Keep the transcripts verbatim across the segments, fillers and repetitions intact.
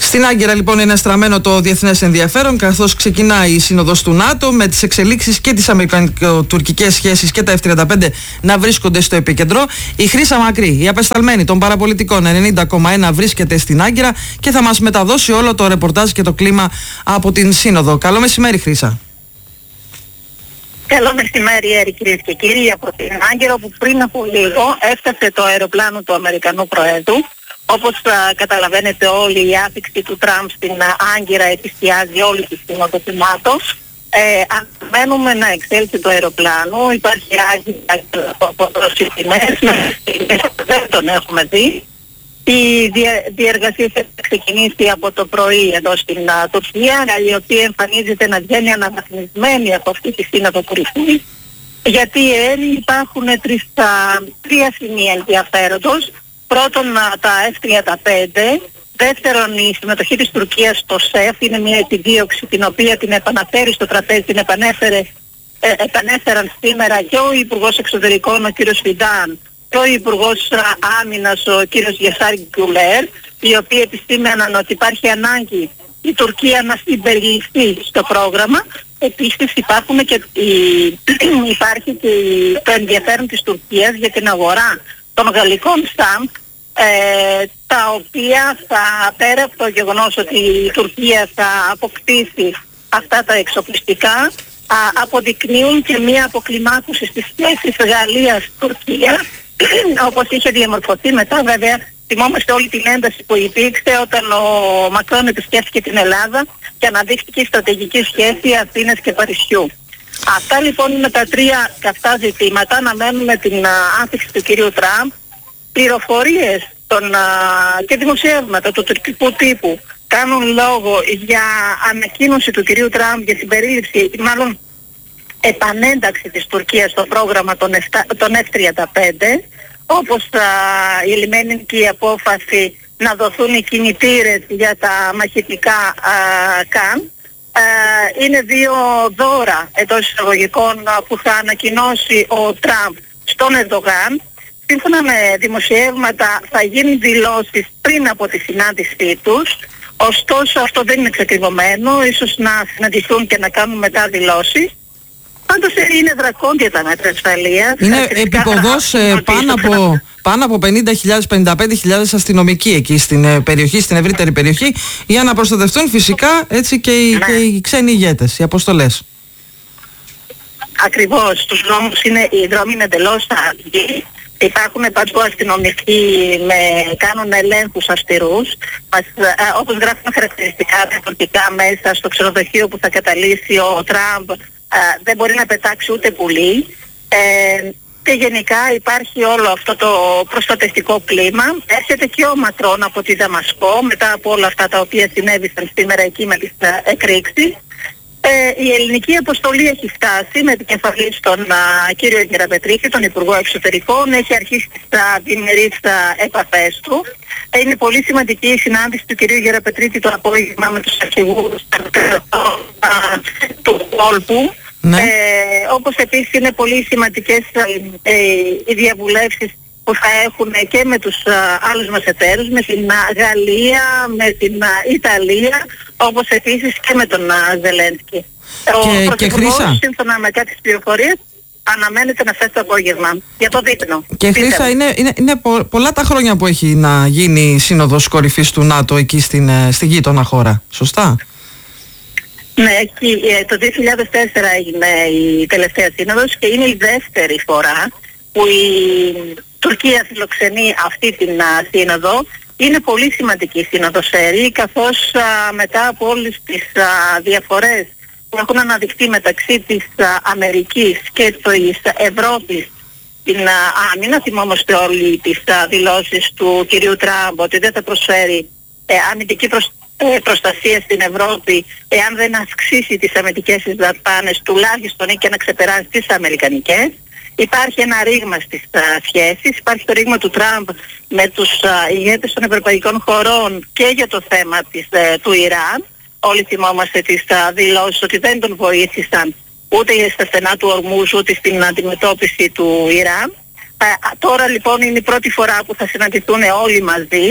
Στην Άγκυρα λοιπόν είναι στραμμένο το διεθνές ενδιαφέρον, καθώς ξεκινάει η Σύνοδος του ΝΑΤΟ με τις εξελίξεις και τις αμερικανικο-τουρκικές σχέσεις και τα εφ τριάντα πέντε να βρίσκονται στο επίκεντρο. Η Χρύσα Μακρύ, η απεσταλμένη των παραπολιτικών ενενήντα κόμμα ένα, βρίσκεται στην Άγκυρα και θα μας μεταδώσει όλο το ρεπορτάζ και το κλίμα από την Σύνοδο. Καλό μεσημέρι, Χρύσα. Καλό μεσημέρι, Έρη, κυρίες και κύριοι, από την Άγκυρα, όπου πριν από λίγο έφτασε το αεροπλάνο του Αμερικανού Προέδρου. Όπως α, καταλαβαίνετε όλοι, η άφηξη του Τραμπ στην α, Άγκυρα επισκιάζει όλη τη Σύνοδο του ΝΑΤΟ. Ε, αναμένουμε να εξέλθει το αεροπλάνο. Υπάρχει Άγκυρα από τιμές, δεν τον έχουμε δει. Η διεργασία θα ξεκινήσει από το πρωί εδώ στην α, Τουρκία, η οποία εμφανίζεται να βγαίνει αναβαθμισμένη από αυτή τη Σύνοδο κορυφής. Γιατί Έρη υπάρχουν τρεις, α, τρία σημεία ενδιαφέροντος. Πρώτον, τα εφ τριάντα πέντε. Δεύτερον, η συμμετοχή της Τουρκίας στο ΣΕΦ είναι μια επιδίωξη την οποία την επαναφέρει στο τραπέζι, την επανέφερε, ε, επανέφεραν σήμερα και ο Υπουργός Εξωτερικών, ο κύριος Φιντάν, και ο Υπουργός Άμυνας, ο κύριος Γιασάρη Γκουλέρ, οι οποίοι επισήμαναν ότι υπάρχει ανάγκη η Τουρκία να συμπεριληφθεί στο πρόγραμμα. Επίσης υπάρχουν και, η, υπάρχει και το ενδιαφέρον της Τουρκίας για την αγορά των γαλλικών ΣΑΜΚ, ε, τα οποία θα, πέρα από το γεγονός ότι η Τουρκία θα αποκτήσει αυτά τα εξοπλιστικά, α, αποδεικνύουν και μία αποκλιμάκωση στις σχέσεις Γαλλίας-Τουρκία, όπως είχε διαμορφωθεί μετά. Βέβαια, θυμόμαστε όλη την ένταση που υπήρξε όταν ο Μακρόν επισκέφθηκε την Ελλάδα και αναδείχθηκε η στρατηγική σχέση Αθήνας και Παρισιού. Αυτά λοιπόν είναι τα τρία καυτά ζητήματα. Αναμένουμε την άφηξη του κυρίου Τραμπ. Πληροφορίες των, α, και δημοσιεύματα του τουρκικού τύπου κάνουν λόγο για ανακοίνωση του κυρίου Τραμπ για συμπερίληψη, μάλλον επανένταξη της Τουρκίας στο πρόγραμμα των, των εφ τριάντα πέντε, όπως α, η λιμενική απόφαση να δοθούν οι κινητήρες για τα μαχητικά α, ΚΑΝ. Uh, είναι δύο δώρα εντός εισαγωγικών που θα ανακοινώσει ο Τραμπ στον Ερντογάν. Σύμφωνα με δημοσιεύματα θα γίνουν δηλώσεις πριν από τη συνάντησή τους, ωστόσο αυτό δεν είναι εξακριβωμένο, ίσως να συναντηθούν και να κάνουν μετά δηλώσεις. Πάντως είναι δρακόντια τα μέτρα ασφαλείας. Είναι επικοδός ε, πάνω, από, πάνω από πενήντα χιλιάδες, πενήντα πέντε χιλιάδες αστυνομικοί εκεί στην ε, περιοχή, στην ευρύτερη περιοχή, για να προστατευτούν φυσικά έτσι και οι, ναι. και οι ξένοι ηγέτες, οι αποστολές. Ακριβώς, τους δρόμους είναι, οι δρόμοι είναι εντελώς άδειοι. Υπάρχουν παντού αστυνομικοί, με, κάνουν ελέγχους αυστηρούς. Μας, ε, όπως γράφουν χαρακτηριστικά διαφορετικά μέσα στο ξενοδοχείο που θα καταλύσει ο Τραμπ, Uh, δεν μπορεί να πετάξει ούτε πουλί, ε, και γενικά υπάρχει όλο αυτό το προστατευτικό κλίμα. Έρχεται και ο Μακρόν από τη Δαμασκό μετά από όλα αυτά τα οποία συνέβησαν σήμερα εκεί με τις uh, εκρήξεις. Ε, η ελληνική αποστολή έχει φτάσει με επικεφαλή στον uh, κύριο Γεραπετρίτη, τον Υπουργό Εξωτερικών, έχει αρχίσει τις uh, διμερείς uh, επαφές του. Ε, είναι πολύ σημαντική η συνάντηση του κυρίου Γεραπετρίτη το απόγευμα με τους αρχηγούς uh, του κόλπου. Ναι. Ε, όπως επίσης είναι πολύ σημαντικές ε, οι διαβουλεύσεις που θα έχουν και με τους α, άλλους μας εταίρους, με την α, Γαλλία, με την α, Ιταλία, όπως επίσης και με τον Ζελένσκι. Ο Πρωθυπουργός, σύμφωνα με κάποιες πληροφορίες, αναμένεται να φτάσει το απόγευμα για το δείπνο. Και Χρύσα, είναι, είναι, είναι πο, πολλά τα χρόνια που έχει να γίνει η Σύνοδος Κορυφής του ΝΑΤΟ εκεί στην, στη γείτονα χώρα, σωστά? Ναι, το δύο χιλιάδες τέσσερα έγινε η τελευταία σύνοδος και είναι η δεύτερη φορά που η Τουρκία φιλοξενεί αυτή την α, σύνοδο. Είναι πολύ σημαντική η σύνοδος, Έρη, καθώς α, μετά από όλες τις α, διαφορές που έχουν αναδειχθεί μεταξύ της α, Αμερικής και της Ευρώπης στην α, άμυνα, θυμόμαστε όλοι τις α, δηλώσεις του κυρίου Τραμπ ότι δεν θα προσφέρει ε, αμυντική προστασία Ε, προστασία στην Ευρώπη εάν δεν αυξήσει τις αμυντικές της δαπάνες τουλάχιστον ή και να ξεπεράσει τις αμερικανικές. Υπάρχει ένα ρήγμα στις α, σχέσεις, υπάρχει το ρήγμα του Τραμπ με τους α, ηγέτες των ευρωπαϊκών χωρών και για το θέμα της, ε, του Ιράν. Όλοι θυμόμαστε τις α, δηλώσεις ότι δεν τον βοήθησαν ούτε στα στενά του Ορμούζ ούτε στην αντιμετώπιση του Ιράν. Ε, τώρα λοιπόν είναι η πρώτη φορά που θα συναντηθούν όλοι μαζί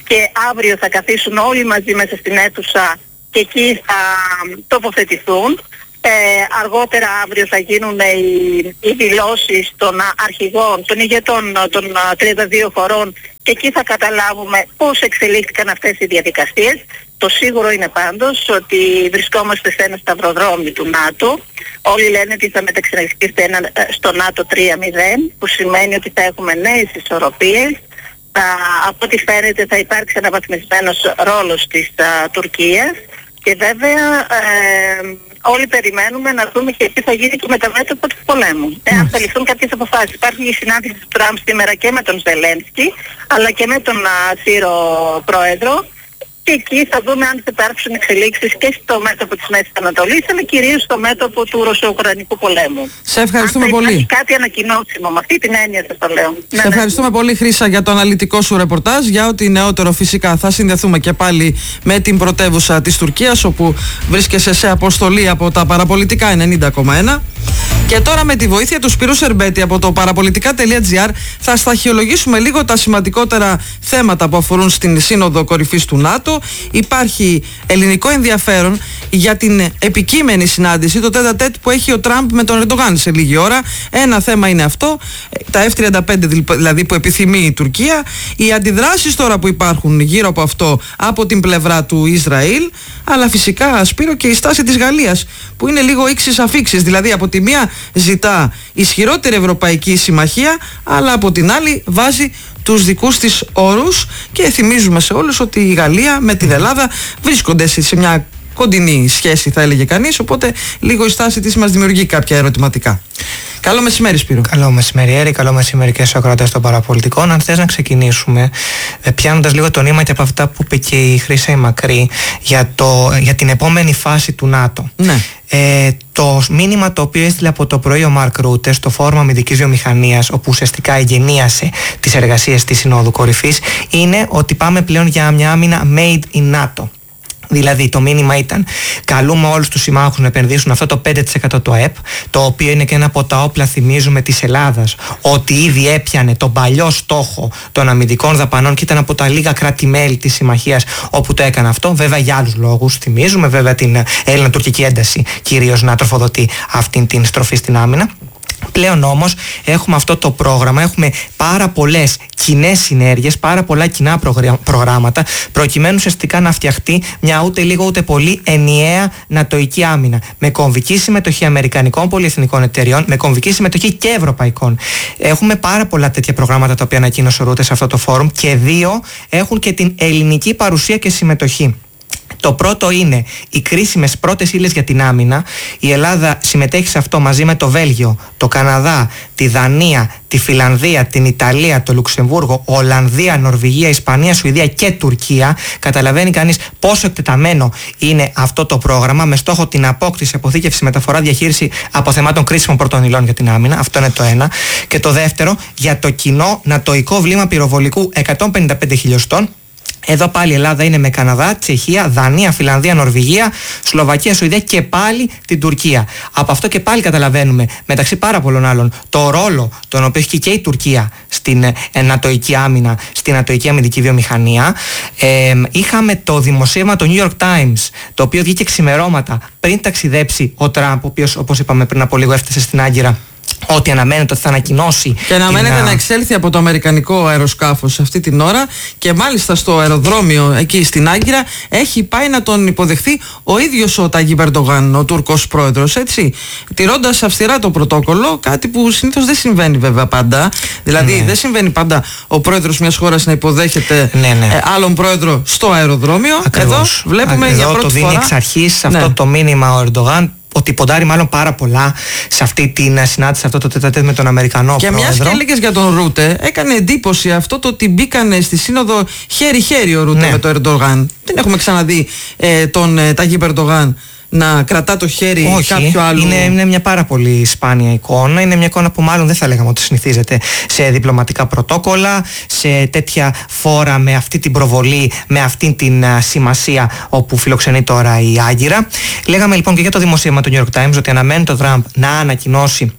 και αύριο θα καθίσουν όλοι μαζί μέσα στην αίθουσα και εκεί θα τοποθετηθούν. Ε, αργότερα αύριο θα γίνουν οι, οι δηλώσεις των αρχηγών, των ηγετών των τριάντα δύο χωρών και εκεί θα καταλάβουμε πώς εξελίχθηκαν αυτές οι διαδικασίες. Το σίγουρο είναι πάντως ότι βρισκόμαστε σε ένα σταυροδρόμι του ΝΑΤΟ. Όλοι λένε ότι θα μεταξελιχθεί στο ΝΑΤΟ τρία μηδέν, που σημαίνει ότι θα έχουμε νέες ισορροπίες. Α, από ό,τι φαίνεται θα υπάρξει αναβαθμισμένος ρόλος της α, Τουρκίας και βέβαια ε, όλοι περιμένουμε να δούμε και τι θα γίνει και με τα μέτωπα του πολέμου. Εάν θα ληφθούν κάποιες αποφάσεις. Υπάρχει η συνάντηση του Τραμπ σήμερα και με τον Ζελένσκι αλλά και με τον α, Σύρο Πρόεδρο. Και εκεί θα δούμε αν θα υπάρξουν εξελίξεις και στο μέτωπο της Μέσης Ανατολής, αλλά κυρίως στο μέτωπο του Ρωσο-Ουκρανικού πολέμου. Σε ευχαριστούμε αν πολύ. Υπάρχει κάτι ανακοινώσιμο, με αυτή την έννοια σας το λέω. Σε ναι, ευχαριστούμε ναι. πολύ, Χρύσα, για το αναλυτικό σου ρεπορτάζ. Για ό,τι νεότερο, φυσικά θα συνδεθούμε και πάλι με την πρωτεύουσα της Τουρκίας, όπου βρίσκεσαι σε αποστολή από τα παραπολιτικά ενενήντα κόμμα ένα. Και τώρα, με τη βοήθεια του Σπύρου Σερμπέτη από το παραπολιτικά τελεία τζι άρ, θα σταχυολογήσουμε λίγο τα σημαντικότερα θέματα που αφορούν στην Σύνοδο Κορυφής του ΝΑΤΟ. Υπάρχει ελληνικό ενδιαφέρον για την επικείμενη συνάντηση, το τέτα τέτ που έχει ο Τραμπ με τον Ερντογάν σε λίγη ώρα. Ένα θέμα είναι αυτό, τα εφ τριάντα πέντε δηλαδή που επιθυμεί η Τουρκία. Οι αντιδράσεις τώρα που υπάρχουν γύρω από αυτό από την πλευρά του Ισραήλ, αλλά φυσικά, Σπύρο, και η στάση της Γαλλίας που είναι λίγο ίξις αφίξις. Δηλαδή, από τη μία ζητά ισχυρότερη ευρωπαϊκή συμμαχία, αλλά από την άλλη βάζει τους δικούς της όρους, και θυμίζουμε σε όλους ότι η Γαλλία με την Ελλάδα βρίσκονται σε μια κοντινή σχέση, θα έλεγε κανείς, οπότε λίγο η στάση της μας δημιουργεί κάποια ερωτηματικά. Καλό μεσημέρι, Σπύρο. Καλό μεσημέρι, Έρη. Καλό μεσημέρι και στους ακροατές των παραπολιτικών. Αν θες να ξεκινήσουμε, πιάνοντας λίγο το νήμα και από αυτά που είπε και η Χρύσα η Μακρύ για, το, για την επόμενη φάση του ΝΑΤΟ. Ναι. Ε, το μήνυμα το οποίο έστειλε από το πρωί ο Μαρκ Ρούτε στο Φόρουμ Αμυντικής Βιομηχανίας, όπου ουσιαστικά εγγενίασε τις εργασίες της Συνόδου Κορυφής, είναι ότι πάμε πλέον για μια άμυνα made in NATO. Δηλαδή το μήνυμα ήταν: καλούμε όλους τους συμμάχους να επενδύσουν αυτό το πέντε τοις εκατό του ΑΕΠ, το οποίο είναι και ένα από τα όπλα, θυμίζουμε, της Ελλάδας, ότι ήδη έπιανε τον παλιό στόχο των αμυντικών δαπανών και ήταν από τα λίγα κράτη-μέλη της συμμαχίας όπου το έκανε αυτό. Βέβαια για άλλους λόγους, θυμίζουμε βέβαια την Έλληνα-τουρκική ένταση κυρίως να τροφοδοτεί αυτήν την στροφή στην άμυνα. Πλέον όμως έχουμε αυτό το πρόγραμμα, έχουμε πάρα πολλές κοινές συνέργειες, πάρα πολλά κοινά προγράμματα, προκειμένου ουσιαστικά να φτιαχτεί μια ούτε λίγο ούτε πολύ ενιαία νατοϊκή άμυνα, με κομβική συμμετοχή αμερικανικών πολυεθνικών εταιριών, με κομβική συμμετοχή και ευρωπαϊκών. Έχουμε πάρα πολλά τέτοια προγράμματα τα οποία ανακοίνωσε ο Ρούτε σε αυτό το φόρουμ, και δύο έχουν και την ελληνική παρουσία και συμμετοχή. Το πρώτο είναι οι κρίσιμες πρώτες ύλες για την άμυνα. Η Ελλάδα συμμετέχει σε αυτό μαζί με το Βέλγιο, το Καναδά, τη Δανία, τη Φιλανδία, την Ιταλία, το Λουξεμβούργο, Ολλανδία, Νορβηγία, Ισπανία, Σουηδία και Τουρκία. Καταλαβαίνει κανείς πόσο εκτεταμένο είναι αυτό το πρόγραμμα, με στόχο την απόκτηση, αποθήκευση, μεταφορά, διαχείριση αποθεμάτων κρίσιμων πρώτων υλών για την άμυνα. Αυτό είναι το ένα. Και το δεύτερο, για το κοινό νατοϊκό βλήμα πυροβολικού εκατόν πενήντα πέντε χιλιοστών. Εδώ πάλι η Ελλάδα είναι με Καναδά, Τσεχία, Δανία, Φιλανδία, Νορβηγία, Σλοβακία, Σουηδία και πάλι την Τουρκία. Από αυτό και πάλι καταλαβαίνουμε, μεταξύ πάρα πολλών άλλων, το ρόλο τον οποίο έχει και η Τουρκία στην ε, νατοϊκή άμυνα, στην νατοϊκή αμυντική βιομηχανία. Ε, είχαμε το δημοσίευμα του New York Times, το οποίο βγήκε ξημερώματα πριν ταξιδέψει ο Τραμπ, ο οποίος, όπως είπαμε πριν από λίγο, έφτασε στην Άγκυρα, ότι αναμένεται ότι θα ανακοινώσει. Και αναμένεται την... να εξέλθει από το αμερικανικό αεροσκάφος αυτή την ώρα, και μάλιστα στο αεροδρόμιο εκεί στην Άγκυρα έχει πάει να τον υποδεχθεί ο ίδιος ο Ταγίπ Ερντογάν, ο Τούρκος πρόεδρος, έτσι, τηρώντας αυστηρά το πρωτόκολλο, κάτι που συνήθως δεν συμβαίνει βέβαια πάντα. Δηλαδή ναι. δεν συμβαίνει πάντα ο πρόεδρος μιας χώρας να υποδέχεται ναι, ναι. Ε, άλλον πρόεδρο στο αεροδρόμιο. Ακριβώς. Εδώ βλέπουμε Εδώ για πρώτη το δίνει φορά εξ αρχής ναι. αυτό το μήνυμα ο Ερντογάν, ότι ποντάρει μάλλον πάρα πολλά σε αυτή την συνάντηση, σε αυτό το τέτα τέτ με τον Αμερικανό και πρόεδρο. Και μιας και έλεγες για τον Ρούτε, έκανε εντύπωση αυτό το ότι μπήκανε στη Σύνοδο χέρι-χέρι ο Ρούτε ναι. με τον Ερντογάν. Δεν έχουμε ξαναδεί ε, τον ε, Ταγίπ Ερντογάν να κρατά το χέρι Όχι, κάποιου άλλου. Είναι, είναι μια πάρα πολύ σπάνια εικόνα. Είναι μια εικόνα που μάλλον δεν θα λέγαμε ότι συνηθίζεται σε διπλωματικά πρωτόκολλα, σε τέτοια φόρα με αυτή την προβολή, με αυτή την uh, σημασία όπου φιλοξενεί τώρα η Άγκυρα. Λέγαμε λοιπόν και για το δημοσίευμα του New York Times ότι αναμένει το Τραμπ να ανακοινώσει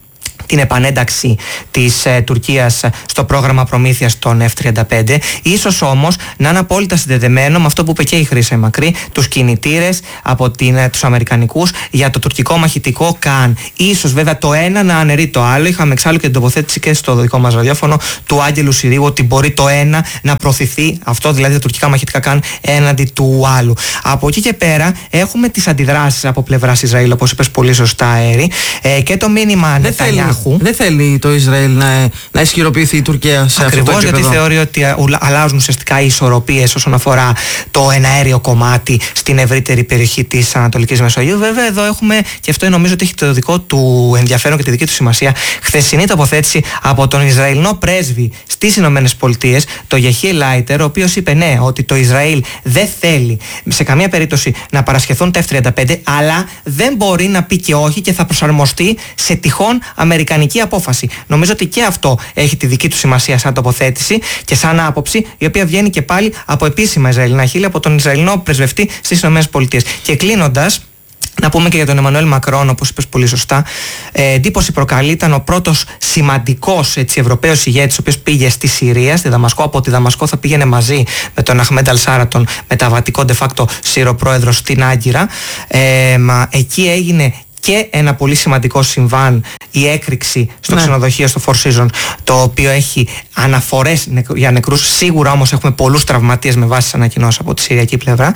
την επανένταξη της ε, Τουρκίας στο πρόγραμμα προμήθειας των εφ τριάντα πέντε. Ίσως όμως να είναι απόλυτα συνδεδεμένο με αυτό που είπε και η Χρύσα Μακρύ, τους κινητήρες από την, ε, τους Αμερικανικούς για το τουρκικό μαχητικό Καν. Ίσως βέβαια το ένα να αναιρεί το άλλο. Είχαμε εξάλλου και την τοποθέτηση και στο δικό μας ραδιόφωνο του Άγγελου Συρίγου ότι μπορεί το ένα να προωθηθεί, αυτό δηλαδή τα τουρκικά μαχητικά Καν, έναντι του άλλου. Από εκεί και πέρα έχουμε τις αντιδράσεις από πλευράς Ισραήλ, όπως είπες πολύ σωστά, Έρη, ε, και το μήνυμα Νετανιάχου. Δεν θέλει το Ισραήλ να, να ισχυροποιηθεί η Τουρκία σε Ακριβώς, αυτό το επίπεδο. γιατί θεωρεί ότι αλλάζουν ουσιαστικά οι ισορροπίες όσον αφορά το εναέριο κομμάτι στην ευρύτερη περιοχή της Ανατολικής Μεσογείου. Βέβαια, εδώ έχουμε, και αυτό νομίζω ότι έχει το δικό του ενδιαφέρον και τη δική του σημασία, χθεσινή τοποθέτηση από τον Ισραηλινό πρέσβη στις Ηνωμένες Πολιτείες, το Γεχί Λάιτερ, ο οποίος είπε ναι, ότι το Ισραήλ δεν θέλει σε καμία περίπτωση να παρασχεθούν τα εφ τριάντα πέντε, αλλά δεν μπορεί να πει και όχι και θα προσαρμοστεί σε τυχόν αμερικανική απόφαση. Νομίζω ότι και αυτό έχει τη δική του σημασία σαν τοποθέτηση και σαν άποψη, η οποία βγαίνει και πάλι από επίσημα Ισραηλινά χείλη, από τον Ισραηλινό πρεσβευτή στις ΗΠΑ. Και κλείνοντας, να πούμε και για τον Εμμανουέλ Μακρόν, όπως είπες πολύ σωστά, ε, εντύπωση προκαλεί, ήταν ο πρώτος σημαντικός έτσι, Ευρωπαίος ηγέτης, ο οποίος πήγε στη Συρία, στη Δαμασκό. Από τη Δαμασκό θα πήγαινε μαζί με τον Αχμέντ Αλ-Σάρα, τον μεταβατικό de facto Σύρο-πρόεδρο, στην Άγκυρα. Ε, μα, εκεί έγινε και ένα πολύ σημαντικό συμβάν, η έκρηξη στο ναι. ξενοδοχείο στο Four Seasons, το οποίο έχει αναφορές για νεκρούς. Σίγουρα όμως έχουμε πολλούς τραυματίες με βάση τις ανακοινώσεις από τη συριακή πλευρά.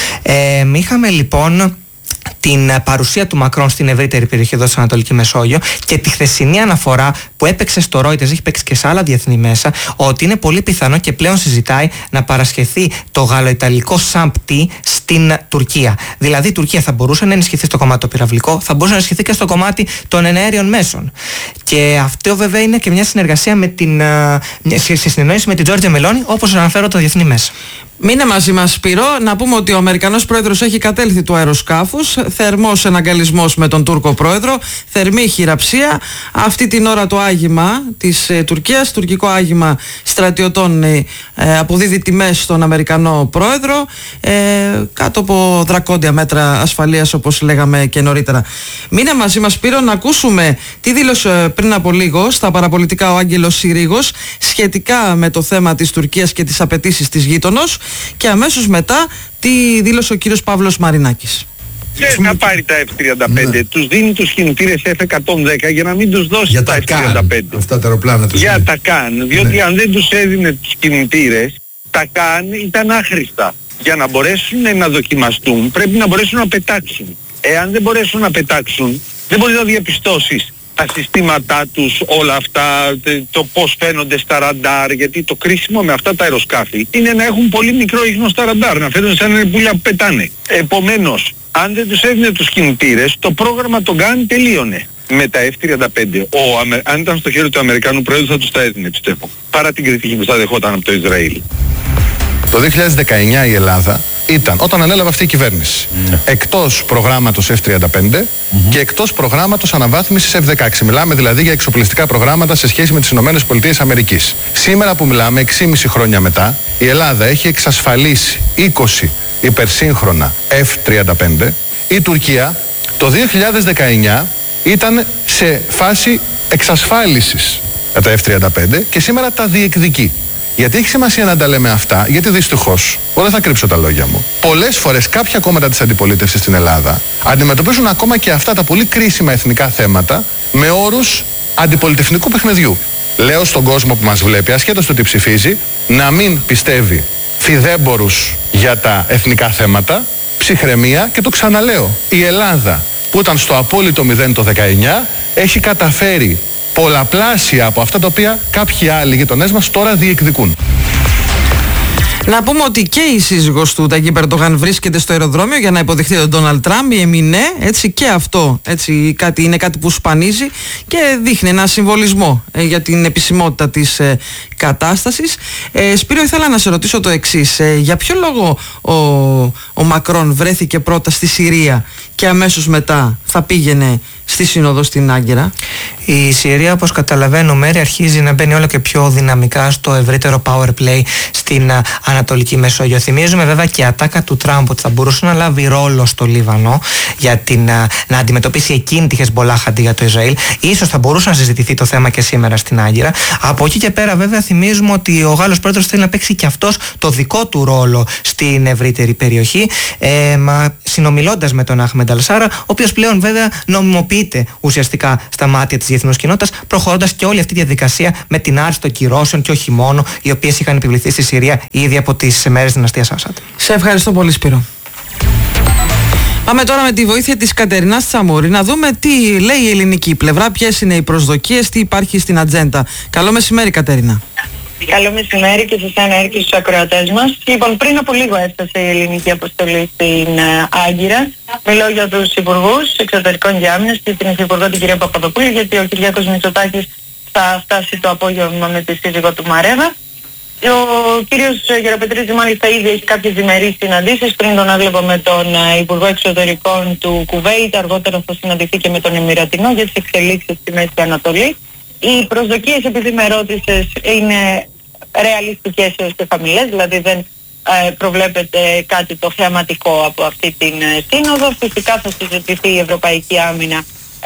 Ε, είχαμε λοιπόν την παρουσία του Μακρόν στην ευρύτερη περιοχή εδώ στην Ανατολική Μεσόγειο και τη χθεσινή αναφορά που έπαιξε στο Reuters, έχει παίξει και σε άλλα διεθνή μέσα, ότι είναι πολύ πιθανό και πλέον συζητάει να παρασχεθεί το γαλλοϊταλικό ΣΑΜΠΤΗ στην Τουρκία. Δηλαδή η Τουρκία θα μπορούσε να ενισχυθεί στο κομμάτι το πυραυλικό, θα μπορούσε να ενισχυθεί και στο κομμάτι των εναέριων μέσων. Και αυτό βέβαια είναι και μια συνεργασία με την, σε συνεννόηση με την Τζόρτζια Μελόνι, όπως αναφέρω το διεθνή μέσα. Μείνε μαζί μας, Σπύρο. Να πούμε ότι ο Αμερικανός πρόεδρος έχει κατέλθει του αεροσκάφους. Θερμός εναγκαλισμός με τον Τούρκο πρόεδρο. Θερμή χειραψία. Αυτή την ώρα το άγημα της ε, Τουρκίας, τουρκικό άγημα στρατιωτών, ε, ε, αποδίδει τιμές στον Αμερικανό πρόεδρο ε, κάτω από δρακόντια μέτρα ασφαλείας, όπως λέγαμε και νωρίτερα. Μείνε μαζί μας, Σπύρο, να ακούσουμε τι δήλωσε πριν από λίγο στα παραπολιτικά ο Άγγελος Συρίγος σχετικά με το θέμα της Τουρκίας και τις απαιτήσεις της γείτονος. Και αμέσως μετά τι δήλωσε ο κύριος Παύλος Μαρινάκης. Δεν θα πάρει τα εφ τριάντα πέντε, ναι. Τους δίνει τους κινητήρες εφ εκατόν δέκα για να μην τους δώσει για τα εφ τριάντα πέντε. Αυτά τα αεροπλάνα τους για δίνει. τα καν, διότι ναι. αν δεν τους έδινε τους κινητήρες, τα καν ήταν άχρηστα. Για να μπορέσουν να δοκιμαστούν πρέπει να μπορέσουν να πετάξουν. Εάν δεν μπορέσουν να πετάξουν, δεν μπορεί να διαπιστώσεις τα συστήματά τους, όλα αυτά, το πώς φαίνονται στα ραντάρ, γιατί το κρίσιμο με αυτά τα αεροσκάφη είναι να έχουν πολύ μικρό ίχνο στα ραντάρ, να φαίνονται σαν πουλιά που πετάνε. Επομένως, αν δεν τους έδινε τους κινητήρες, το πρόγραμμα των ΚΑΝ τελείωνε. Με τα εφ τριάντα πέντε, ο, αν ήταν στο χέρι του Αμερικανού Προέδρου θα τους τα έδινε, πιστεύω. Παρά την κριτική που θα δεχόταν από το Ισραήλ. Το δύο χιλιάδες δεκαεννιά η Ελλάδα ήταν, όταν ανέλαβε αυτή η κυβέρνηση, mm. εκτός προγράμματος εφ τριάντα πέντε mm-hmm. και εκτός προγράμματος αναβάθμισης εφ δεκαέξι. Μιλάμε δηλαδή για εξοπλιστικά προγράμματα σε σχέση με τις Ηνωμένες Πολιτείες Αμερικής. Σήμερα που μιλάμε, έξι και μισό χρόνια μετά, η Ελλάδα έχει εξασφαλίσει είκοσι υπερσύγχρονα εφ τριάντα πέντε. Η Τουρκία το δύο χιλιάδες δεκαεννιά ήταν σε φάση εξασφάλισης για τα εφ τριάντα πέντε και σήμερα τα διεκδικεί. Γιατί έχει σημασία να τα λέμε αυτά, γιατί δυστυχώς, δεν θα κρύψω τα λόγια μου, πολλές φορές κάποια κόμματα της αντιπολίτευσης στην Ελλάδα αντιμετωπίζουν ακόμα και αυτά τα πολύ κρίσιμα εθνικά θέματα με όρους αντιπολιτευτικού παιχνιδιού. Λέω στον κόσμο που μας βλέπει, ασχέτως του τι ψηφίζει, να μην πιστεύει φιδέμπορους για τα εθνικά θέματα, ψυχραιμία, και το ξαναλέω, η Ελλάδα που ήταν στο απόλυτο μηδέν το δεκαεννιά έχει καταφέρει πολλαπλάσια από αυτά τα οποία κάποιοι άλλοι γειτονές μας τώρα διεκδικούν. Να πούμε ότι και η σύζυγος του Ταγί Ερντογάν βρίσκεται στο αεροδρόμιο για να υποδεχτεί τον Ντόναλντ Τραμπ, η Εμινέ, έτσι, και αυτό έτσι, κάτι, είναι κάτι που σπανίζει και δείχνει ένα συμβολισμό ε, για την επισημότητα της ε, κατάστασης. Ε, Σπύρο, ήθελα να σε ρωτήσω το εξής. Ε, για ποιο λόγο ο, ο Μακρόν βρέθηκε πρώτα στη Συρία και αμέσως μετά θα πήγαινε στη Σύνοδο στην Άγκυρα? Η Συρία, όπως καταλαβαίνω, Μέρη, αρχίζει να μπαίνει όλο και πιο δυναμικά στο ευρύτερο power play στην Ανατολική Μεσόγειο. Θυμίζουμε βέβαια και η ατάκα του Τραμπ ότι θα μπορούσε να λάβει ρόλο στο Λίβανο για την, να αντιμετωπίσει εκείνη τη Χεσμπολάχ αντί για το Ισραήλ. Ίσως θα μπορούσε να συζητηθεί το θέμα και σήμερα στην Άγκυρα. Από εκεί και πέρα, βέβαια, θυμίζουμε ότι ο Γάλλος πρόεδρος θέλει να παίξει και αυτός το δικό του ρόλο στην ευρύτερη περιοχή, ε, συνομιλώντας με τον Αχμεντ Αλ-Σάρα, ο οποίος πλέον βέβαια νομιμοποιείται ουσιαστικά στα μάτια της διεθνούς κοινότητας, προχωρώντας και όλη αυτή τη διαδικασία με την άρση των κυρώσεων και όχι μόνο, οι οποίες είχαν επιβληθεί στη Συρία ήδη από τις μέρες δυναστείας Ασάντ. Σε ευχαριστώ πολύ, Σπύρο. Πάμε τώρα με τη βοήθεια της Κατερινάς Τσαμούρη να δούμε τι λέει η ελληνική πλευρά, ποιες είναι οι προσδοκίες, τι υπάρχει στην ατζέντα. Καλό μεσημέρι, Κατερίνα. Καλό μεσημέρι και σε εσένα, Έρη, και στους ακροατές μας. Λοιπόν, πριν από λίγο έφτασε η ελληνική αποστολή στην Άγκυρα. Μιλώ για τους υπουργούς εξωτερικών και άμυνας και την υφυπουργό την κυρία Παπαδοπούλου, γιατί ο Κυριάκος Μητσοτάκης θα φτάσει το απόγευμα με τη σύζυγό του Μαρέβα. Ο κύριος Γεραπετρίδης μάλιστα ήδη έχει κάποιες διμερείς συναντήσεις. Πριν τον έβλεπα με τον Υπουργό Εξωτερικών του Κουβέιτ, αργότερα θα συναντηθεί και με τον Εμιρατινό για τις εξελίξεις στη Μέση Ανατολή. Οι προσδοκίες, επειδή με ρώτησες, είναι ρεαλιστικές έως και χαμηλές, δηλαδή δεν ε, προβλέπεται κάτι το θεαματικό από αυτή την ε, σύνοδο. Φυσικά θα συζητηθεί η Ευρωπαϊκή Άμυνα,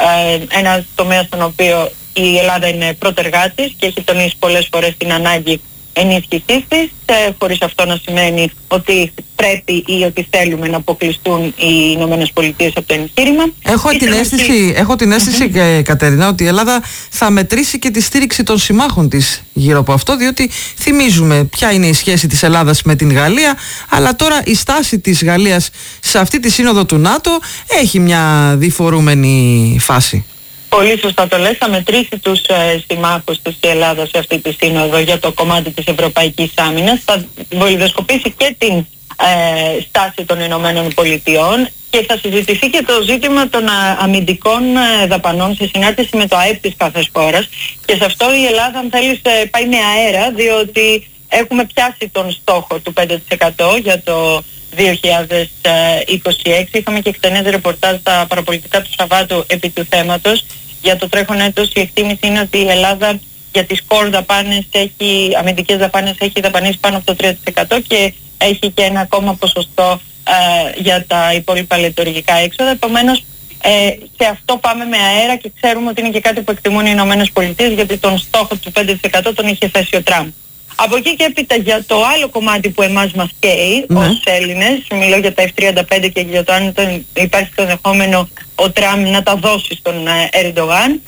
ε, ένας τομέας στον οποίο η Ελλάδα είναι πρωτεργάτης και έχει τονίσει πολλές φορές την ανάγκη ενίσχυσής της, ε, χωρίς αυτό να σημαίνει ότι πρέπει ή ότι θέλουμε να αποκλειστούν οι Ηνωμένες Πολιτείες από το εγχείρημα. Έχω την αίσθηση, έχω την αίσθηση mm-hmm. Κατερίνα, ότι η Ελλάδα θα μετρήσει και τη στήριξη των συμμάχων της γύρω από αυτό, διότι θυμίζουμε ποια είναι η σχέση της Ελλάδας με την Γαλλία, αλλά τώρα η στάση της Γαλλίας σε αυτή τη σύνοδο του ΝΑΤΟ έχει μια διφορούμενη φάση. Πολύ σωστά το λες, θα μετρήσει τους ε, συμμάχους της Ελλάδα σε αυτή τη σύνοδο για το κομμάτι της Ευρωπαϊκής Άμυνας. Θα βολιδοσκοπήσει και την ε, στάση των Ηνωμένων Πολιτειών και θα συζητηθεί και το ζήτημα των α, αμυντικών ε, δαπανών σε συνάρτηση με το ΑΕΠ της κάθε χώρας. Και σε αυτό η Ελλάδα, αν θέλεις, ε, πάει με αέρα, διότι έχουμε πιάσει τον στόχο του πέντε τοις εκατό για το δύο χιλιάδες είκοσι έξι. Είχαμε και εκτενές ρεπορτάζ στα παραπολιτικά του Σαββάτου επί του θέματος. Για το τρέχον έτος η εκτίμηση είναι ότι η Ελλάδα για τις core δαπάνες έχει, αμυντικές δαπάνες έχει δαπανίσει πάνω από το τρία τοις εκατό και έχει και ένα ακόμα ποσοστό ε, για τα υπόλοιπα λειτουργικά έξοδα. Επομένως, ε, σε αυτό πάμε με αέρα και ξέρουμε ότι είναι και κάτι που εκτιμούν οι Ηνωμένες Πολιτείες, γιατί τον στόχο του πέντε τοις εκατό τον είχε θέσει ο Τραμπ. Από εκεί και έπειτα για το άλλο κομμάτι που εμάς μας καίει mm. ως Έλληνες, μιλώ για τα εφ τριάντα πέντε και για το αν υπάρχει το ενδεχόμενο ο Τραμπ να τα δώσει στον Ερντογάν,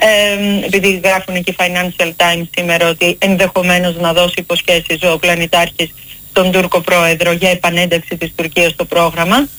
ε, επειδή γράφουν εκεί Financial Times σήμερα ότι ενδεχομένως να δώσει υποσχέσεις ο πλανητάρχης στον Τούρκο πρόεδρο για επανένταξη της Τουρκίας στο πρόγραμμα.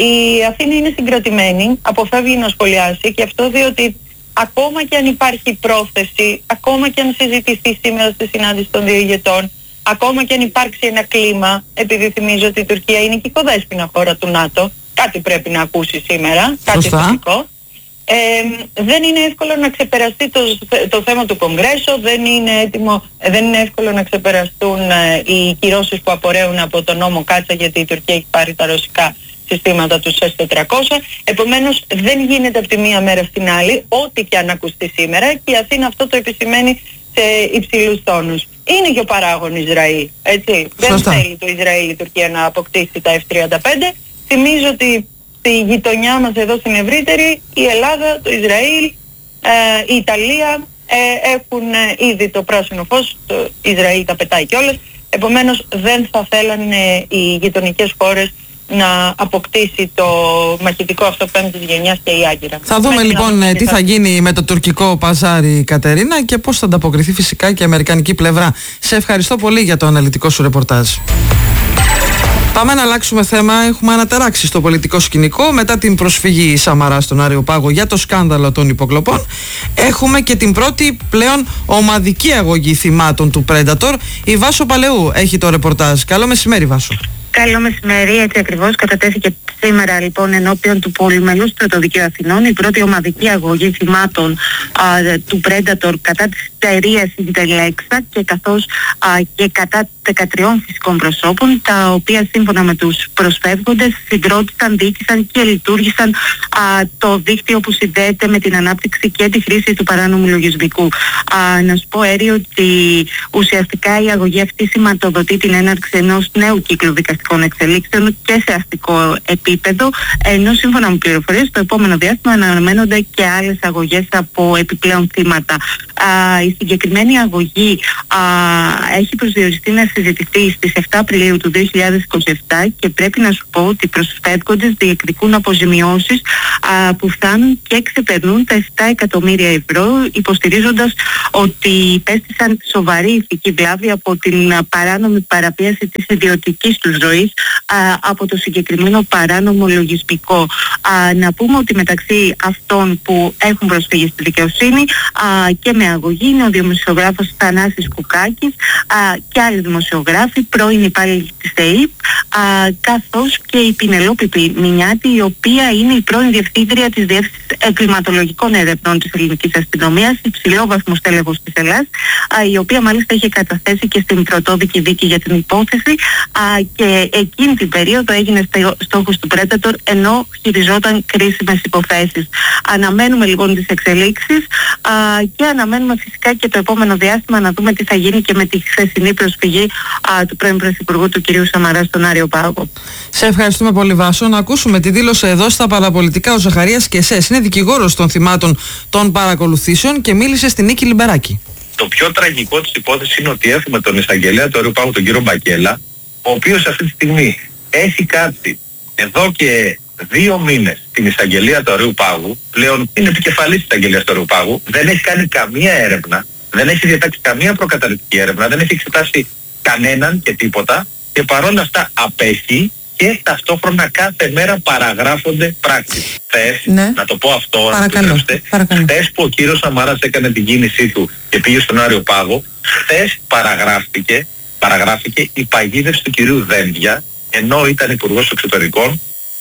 Η Αθήνα είναι συγκρατημένη, αποφεύγει να σχολιάσει, και αυτό διότι ακόμα και αν υπάρχει πρόθεση, ακόμα και αν συζητηθεί σήμερα στη συνάντηση των δύο ηγετών, ακόμα και αν υπάρξει ένα κλίμα, επειδή θυμίζω ότι η Τουρκία είναι και οικοδέσποινα χώρα του ΝΑΤΟ, κάτι πρέπει να ακούσει σήμερα, κάτι θετικό. Ε, δεν είναι εύκολο να ξεπεραστεί το, το θέμα του Κογκρέσο, δεν είναι, έτοιμο, δεν είναι εύκολο να ξεπεραστούν ε, οι κυρώσεις που απορρέουν από τον νόμο Κάτσα, γιατί η Τουρκία έχει πάρει τα ρωσικά συστήματα του ες τετρακόσια. Επομένως δεν γίνεται από τη μία μέρα στην άλλη, ό,τι και αν ακουστεί σήμερα, και η Αθήνα αυτό το επισημαίνει σε υψηλούς τόνους. Είναι και ο παράγων Ισραήλ, έτσι. Δεν θέλει το Ισραήλ η Τουρκία να αποκτήσει τα εφ τριάντα πέντε. Θυμίζω ότι στη γειτονιά μας εδώ στην ευρύτερη, η Ελλάδα, το Ισραήλ, ε, η Ιταλία ε, έχουν ε, ήδη το πράσινο φως, το Ισραήλ τα πετάει κιόλας. Επομένως δεν θα θέλανε οι γειτονικές χώρες να αποκτήσει το μαχητικό αυτό πέμπτης γενιάς και η Άγκυρα. Θα δούμε Μέχρι λοιπόν να... τι θα γίνει με το τουρκικό παζάρι, Κατερίνα, και πώς θα ανταποκριθεί φυσικά και η αμερικανική πλευρά. Σε ευχαριστώ πολύ για το αναλυτικό σου ρεπορτάζ. Πάμε να αλλάξουμε θέμα. Έχουμε ανατεράξει στο πολιτικό σκηνικό μετά την προσφυγή Σαμαρά στον Αριοπάγο για το σκάνδαλο των υποκλοπών. Έχουμε και την πρώτη πλέον ομαδική αγωγή θυμάτων του Predator. Η Βάσο Παλαιού έχει το ρεπορτάζ. Καλό μεσημέρι, Βάσο. Καλό μεσημέρι, έτσι ακριβώς κατατέθηκε σήμερα λοιπόν ενώπιον του Πολυμελούς Στρατοδικαίου Αθηνών η πρώτη ομαδική αγωγή θυμάτων α, του Predator κατά της εταιρείας Intelexa και καθώς α, και κατά δεκατριών φυσικών προσώπων, τα οποία σύμφωνα με τους προσφεύγοντες συγκρότησαν, διοίκησαν και λειτουργήσαν α, το δίκτυο που συνδέεται με την ανάπτυξη και τη χρήση του παράνομου λογισμικού. Α, να σου πω, Έρη, ότι ουσιαστικά η αγωγή αυτή σηματοδοτεί την έναρξη ενός νέου κύκλου δικαστικών εξελίξεων και σε αστικό επίπεδο, ενώ σύμφωνα με πληροφορίες στο επόμενο διάστημα αναμένονται και άλλες αγωγές από επιπλέον θύματα. Α, η συγκεκριμένη αγωγή α, έχει προσδιοριστεί να συζητηθεί στις επτά Απριλίου του δύο χιλιάδες είκοσι επτά και πρέπει να σου πω ότι οι προσφεύγοντες διεκδικούν αποζημιώσεις α, που φτάνουν και ξεπερνούν τα επτά εκατομμύρια ευρώ, υποστηρίζοντας ότι υπέστησαν σοβαρή ηθική βλάβη από την παράνομη παραβίαση της ιδιωτικής τους ζωής α, από το συγκεκριμένο παράνομο λογισμικό. Α, να πούμε ότι μεταξύ αυτών που έχουν προσφύγει στη δικαιοσύνη α, και με αγωγή είναι ο δημοσιογράφος Θανάσης Κουκάκης α, και άλλοι δημοσιογράφοι, πρώην υπάλληλοι της ΕΕΠ, καθώς και η Πινελόπη Μινιάτη, η οποία είναι η πρώην διευθύντρια της Διεύθυνσης Εγκληματολογικών Ερευνών της Ελληνικής Αστυνομίας, υψηλόβαθμος τέλεχος της Ελλάδας, η οποία μάλιστα είχε καταθέσει και στην πρωτόδικη δίκη για την υπόθεση α, και εκείνη την περίοδο έγινε στόχος του Predator ενώ χειριζόταν κρίσιμες υποθέσεις. Αναμένουμε λοιπόν τις εξελίξεις α, και αναμένουμε φυσικά και το επόμενο διάστημα να δούμε τι θα γίνει και με τη χθεσινή προσφυγή α, του πρώην Πρωθυπουργού του κ. Σαμαρά στον Άριο Πάγο. Σε ευχαριστούμε πολύ, Βάσο. Να ακούσουμε τη δήλωση εδώ στα παραπολιτικά ο Ζαχαρίας Κεσές. Είναι δικηγόρος των θυμάτων των παρακολουθήσεων και μίλησε στην Νίκη Λιμπεράκη. Το πιο τραγικό της υπόθεσης είναι ότι έχουμε τον εισαγγελέα του Αριού Πάγου, τον κύριο Μπακέλα, ο οποίος αυτή τη στιγμή έχει κάτσει εδώ και δύο μήνες στην εισαγγελία του Αριού Πάγου, πλέον είναι επικεφαλής της εισαγγελίας του Αριού Πάγου, δεν έχει κάνει καμία έρευνα, δεν έχει διατάξει καμία προκαταρκτική έρευνα, δεν έχει εξετάσει κανέναν και τίποτα και παρόλα αυτά απέχει και ταυτόχρονα κάθε μέρα παραγράφονται πράξεις. Χθες, ναι. να το πω αυτό, χθες που ο κύριος Σαμαράς έκανε την κίνησή του και πήγε στον Άριο Πάγο, χθες παραγράφηκε, παραγράφηκε η παγίδευση του κυρίου Δένδια, ενώ ήταν υπουργός εξωτερικών.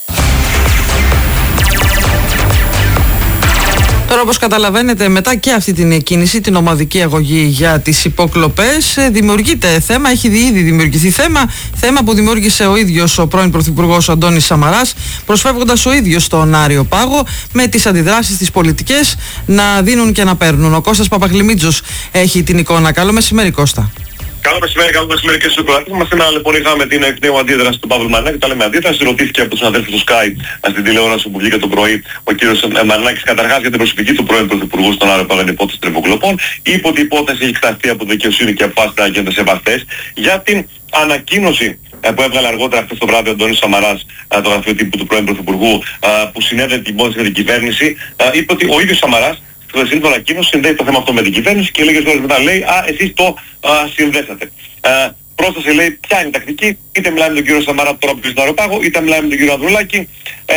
Τώρα, όπως καταλαβαίνετε, μετά και αυτή την κίνηση, την ομαδική αγωγή για τις υποκλοπές, δημιουργείται θέμα, έχει ήδη δημιουργηθεί θέμα, θέμα που δημιούργησε ο ίδιος ο πρώην Πρωθυπουργός ο Αντώνης Σαμαράς, προσφεύγοντας ο ίδιος στον Άριο Πάγο, με τις αντιδράσεις τις πολιτικές να δίνουν και να παίρνουν. Ο Κώστας Παπαγλιμίτζος έχει την εικόνα. Καλό μεσημέρι, Κώστα. Καλό μεσημέρι, καλό μεσημέρι και στους ακροατές μας. Σήμερα λοιπόν είχαμε την εκ νέου αντίδραση του Παύλου Μαρινάκη. Τα λέμε αντίδραση. Ρωτήθηκε από τους αδέλφους του Sky στην τηλεόραση που βγήκε το πρωί ο κύριος Μαρινάκης καταρχάς για την προσωπική του πρώην Πρωθυπουργού στον Άριο Πάγο για την υπόθεση τριμποκλοπών. Είπε ότι η υπόθεση έχει εκταστεί από δικαιοσύνη και αποφάσισε να γίνονται σεβαστές. Για την ανακοίνωση που έβγαλε αργότερα χθες το βράδυ ο Αντώνης Σαμαράς, το γραφείο τύπου του πρώην Πρωθυπουργού, που συνέδρε την υπόθεση με την κυβέρνηση, είπε ότι ο ίδιος Σαμαράς στο χθεσινή ανακοίνωση συνδέει το θέμα αυτό με την κυβέρνηση και λίγες ώρες μετά λέει «Α, εσείς το α, συνδέσατε». Α, πρόσθεσε, λέει, ποια είναι η τακτική, είτε μιλάμε με τον κύριο Σαμαρά που τώρα πήγε στον Άριο Πάγο, είτε μιλάμε με τον κύριο Ανδρουλάκη, ε,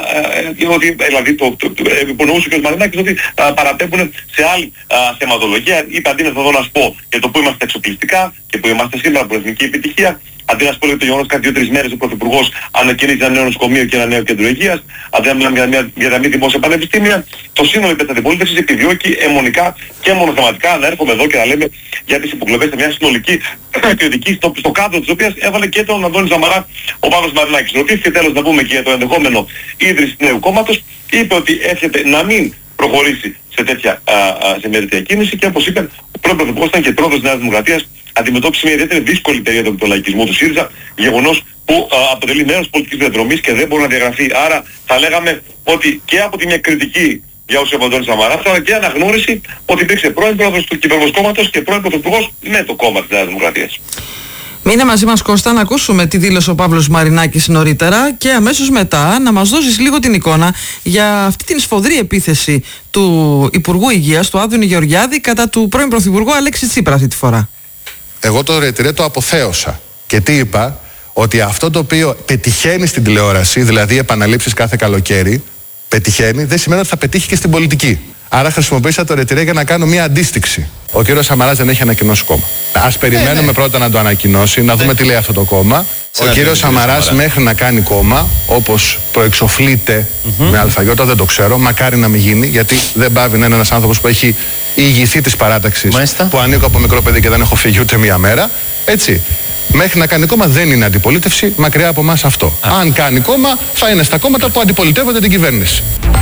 ε, ε, ότι, δηλαδή το, το, το, ε, υπονοούσε ο κ. Μαρινάκης ότι α, παρατέπουν σε άλλη α, θεματολογία. Είπε αντί να θα δω να σου πω για το που είμαστε εξοπλιστικά και που είμαστε σήμερα από εθνική επιτυχία, αντί να σου πω για το γεγονός κάθε δύο-τρεις μέρες ο Πρωθυπουργός ανακοινίζει ένα νέο νοσοκομείο και ένα νέο κέντρο υγείας, αντί να μιλάμε για, μια, για τα μη δημόσια πανεπιστήμια, το σύνολο της αντιπολίτευσης επιδιώκει αιμονικά και μονοθεματικά να έρχομαι εδώ και να λέμε για τις υποκλοπές σε μια συνολική κριτική στο, στο κάδρο της οποίας έβαλε και τον Αντώνη Σαμαρά ο Παύλος Μαρινάκης. Ρωτήθηκε τέλος να πούμε και για το ενδεχόμενο ίδρυση νέου κόμματος, είπε ότι έρχεται να μην προχωρήσει σε τέτοια, α, α, σε μια τέτοια κίνηση και όπως είπε ο πρώην Πρωθυπουργός ήταν και πρόεδρος της Νέας Δημοκρατίας, αντιμετώπισε μια ιδιαίτερη δύσκολη περίοδο με τον λαϊκισμό του ΣΥΡΙΖΑ, γεγονός που α, αποτελεί μέρος πολιτικής διαδρομής και δεν μπορεί να διαγραφεί. Άρα θα λέγαμε ότι και από τη μια κριτική για όσοι από τον Σαμαρά, αλλά και αναγνώριση ότι υπήρξε πρώην πρόεδρος του κυβερνητικού κόμματος και πρώην πρωθυπουργός με το κόμμα της Νέας Δημοκρατίας. Μείνε μαζί μας, Κώστα, να ακούσουμε τι δήλωσε ο Παύλος Μαρινάκης νωρίτερα και αμέσως μετά να μας δώσεις λίγο την εικόνα για αυτή την σφοδρή επίθεση του Υπουργού Υγείας, του Άδωνη Γεωργιάδη, κατά του πρώην Πρωθυπουργού Αλέξη Τσίπρα αυτή τη φορά. Εγώ το ρετυρέ το αποθέωσα. Και τι είπα? Ότι αυτό το οποίο πετυχαίνει στην τηλεόραση, δηλαδή επαναλήψεις κάθε καλοκαίρι, πετυχαίνει, δεν σημαίνει ότι θα πετύχει και στην πολιτική. Άρα χρησιμοποίησα το ρετυρέ για να κάνω μια αντίστοιξη. Ο κύριος Σαμαράς δεν έχει ανακοινώσει κόμμα. Ας περιμένουμε ναι, ναι. πρώτα να το ανακοινώσει, να δούμε ναι. τι λέει αυτό το κόμμα. Σε ο κύριος Σαμαράς Σαμαρά. μέχρι να κάνει κόμμα, όπως προεξοφλείται mm-hmm. με αλφαγιώτα, δεν το ξέρω, μακάρι να μην γίνει, γιατί δεν πάβει να είναι ένας άνθρωπος που έχει ηγηθεί της παράταξης, Μάλιστα. που ανήκω από μικρό παιδί και δεν έχω φύγει ούτε μία μέρα. Έτσι. Μέχρι να κάνει κόμμα δεν είναι αντιπολίτευση, μακριά από εμάς αυτό. Α. Αν κάνει κόμμα, θα είναι στα κόμματα που αντιπολιτεύονται την κυβέρνηση.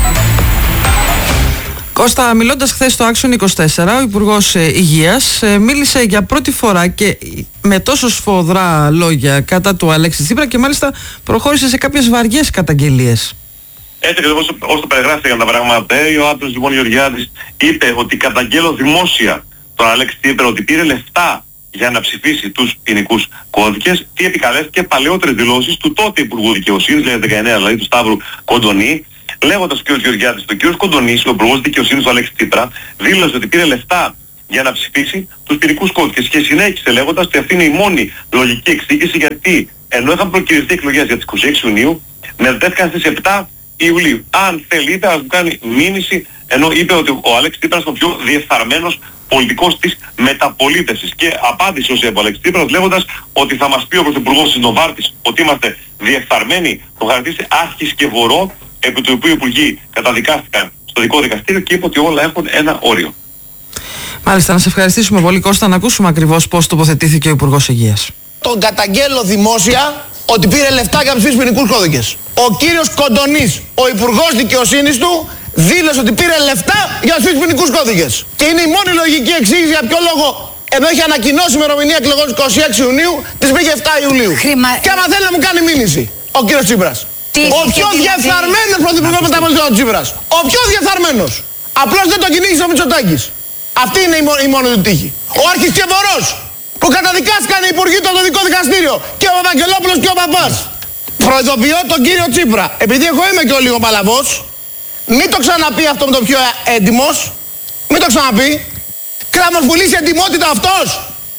Κώστα, μιλώντας χθες στο Άξιον είκοσι τέσσερα, ο Υπουργός Υγείας μίλησε για πρώτη φορά και με τόσο σφοδρά λόγια κατά του Αλέξη Τσίπρα και μάλιστα προχώρησε σε κάποιες βαριές καταγγελίες. Έτσι ακριβώς όσο το περιγράφηκαν τα πράγματα, ο Άπτος λοιπόν Γεωργιάδης είπε ότι καταγγέλλω δημόσια τον Αλέξη Τσίπρα ότι πήρε λεφτά για να ψηφίσει τους ποινικούς κώδικες, τι επικαλέστηκε παλαιότερες δηλώσεις του τότε Υπουργού Δικαιοσύνης, δηλαδή δεκαεννέα, δηλαδή του Σταύρου Κοντονή, λέγοντας ο κ. Γεωργιάδης, ο κ. Κοντονής, ο Υπουργός Δικαιοσύνης του Αλέξη Τσίπρα, δήλωσε ότι πήρε λεφτά για να ψηφίσει τους ποινικούς κώδικες και συνέχισε λέγοντας ότι αυτή είναι η μόνη λογική εξήγηση, γιατί ενώ είχαν προκυριστεί εκλογές για τις είκοσι έξι Ιουνίου, μετατέθηκαν στις επτά Ιουλίου. Αν θέλει, είπε να του κάνει μήνυση, ενώ είπε ότι ο Αλέξη Τσίπρας είναι ο πιο διεφθαρμένος πολιτικός της μεταπολίτευσης. Και απάντησε ως ο Αλέξη Τσίπρας λέγοντας ότι θα μας πει ο Πρωθυπουργός της Νοβάρτης ότι είμαστε διεφθαρμένοι, το χαρακτήρισε αρχισκευωρό, επί του οποίου οι υπουργοί καταδικάστηκαν στο δικό δικαστήριο και είπε ότι όλα έχουν ένα όριο. Μάλιστα, να σε ευχαριστήσουμε πολύ, Κώστα, να ακούσουμε ακριβώς πώς τοποθετήθηκε ο Υπουργός Υγείας. Τον καταγγέλλω δημόσια ότι πήρε λεφτά για να ψηφίσει ποινικούς κώδικες. Ο κύριος Κοντονής, ο Υπουργός Δικαιοσύνης του, δήλωσε ότι πήρε λεφτά για να ψηφίσει ποινικούς κώδικες. Και είναι η μόνη λογική εξήγηση για ποιο λόγο, ενώ έχει ανακοινώσει η ημερομηνία εκλογών είκοσι έξι Ιουνίου, τις πήγε επτά Ιουλίου. Χρημα... Και άμα θέλει να μου κάνει μήνυση, ο κύριος Τσίπρας. Τι, ο πιο διεφθαρμένος πρωθυπουργός μεταπολιτικών Τσίπρας. Ο πιο διεφθαρμένος. Απλώς δεν το κυνήγησε ο Μητσοτάκης. Αυτή είναι η, μο... η μόνη του τύχη. Ο αρχισκευωρός που καταδικάστηκαν οι υπουργοί του δικό δικαστήριο, και ο Βαγγελόπουλος και ο Παπάς. Προειδοποιώ τον κύριο Τσίπρα, επειδή εγώ είμαι και ο λίγο παλαβός, μην το ξαναπεί αυτό με το πιο έντιμος. Μην το ξαναπεί. Κραμοσβουλής εντιμότητα αυτός.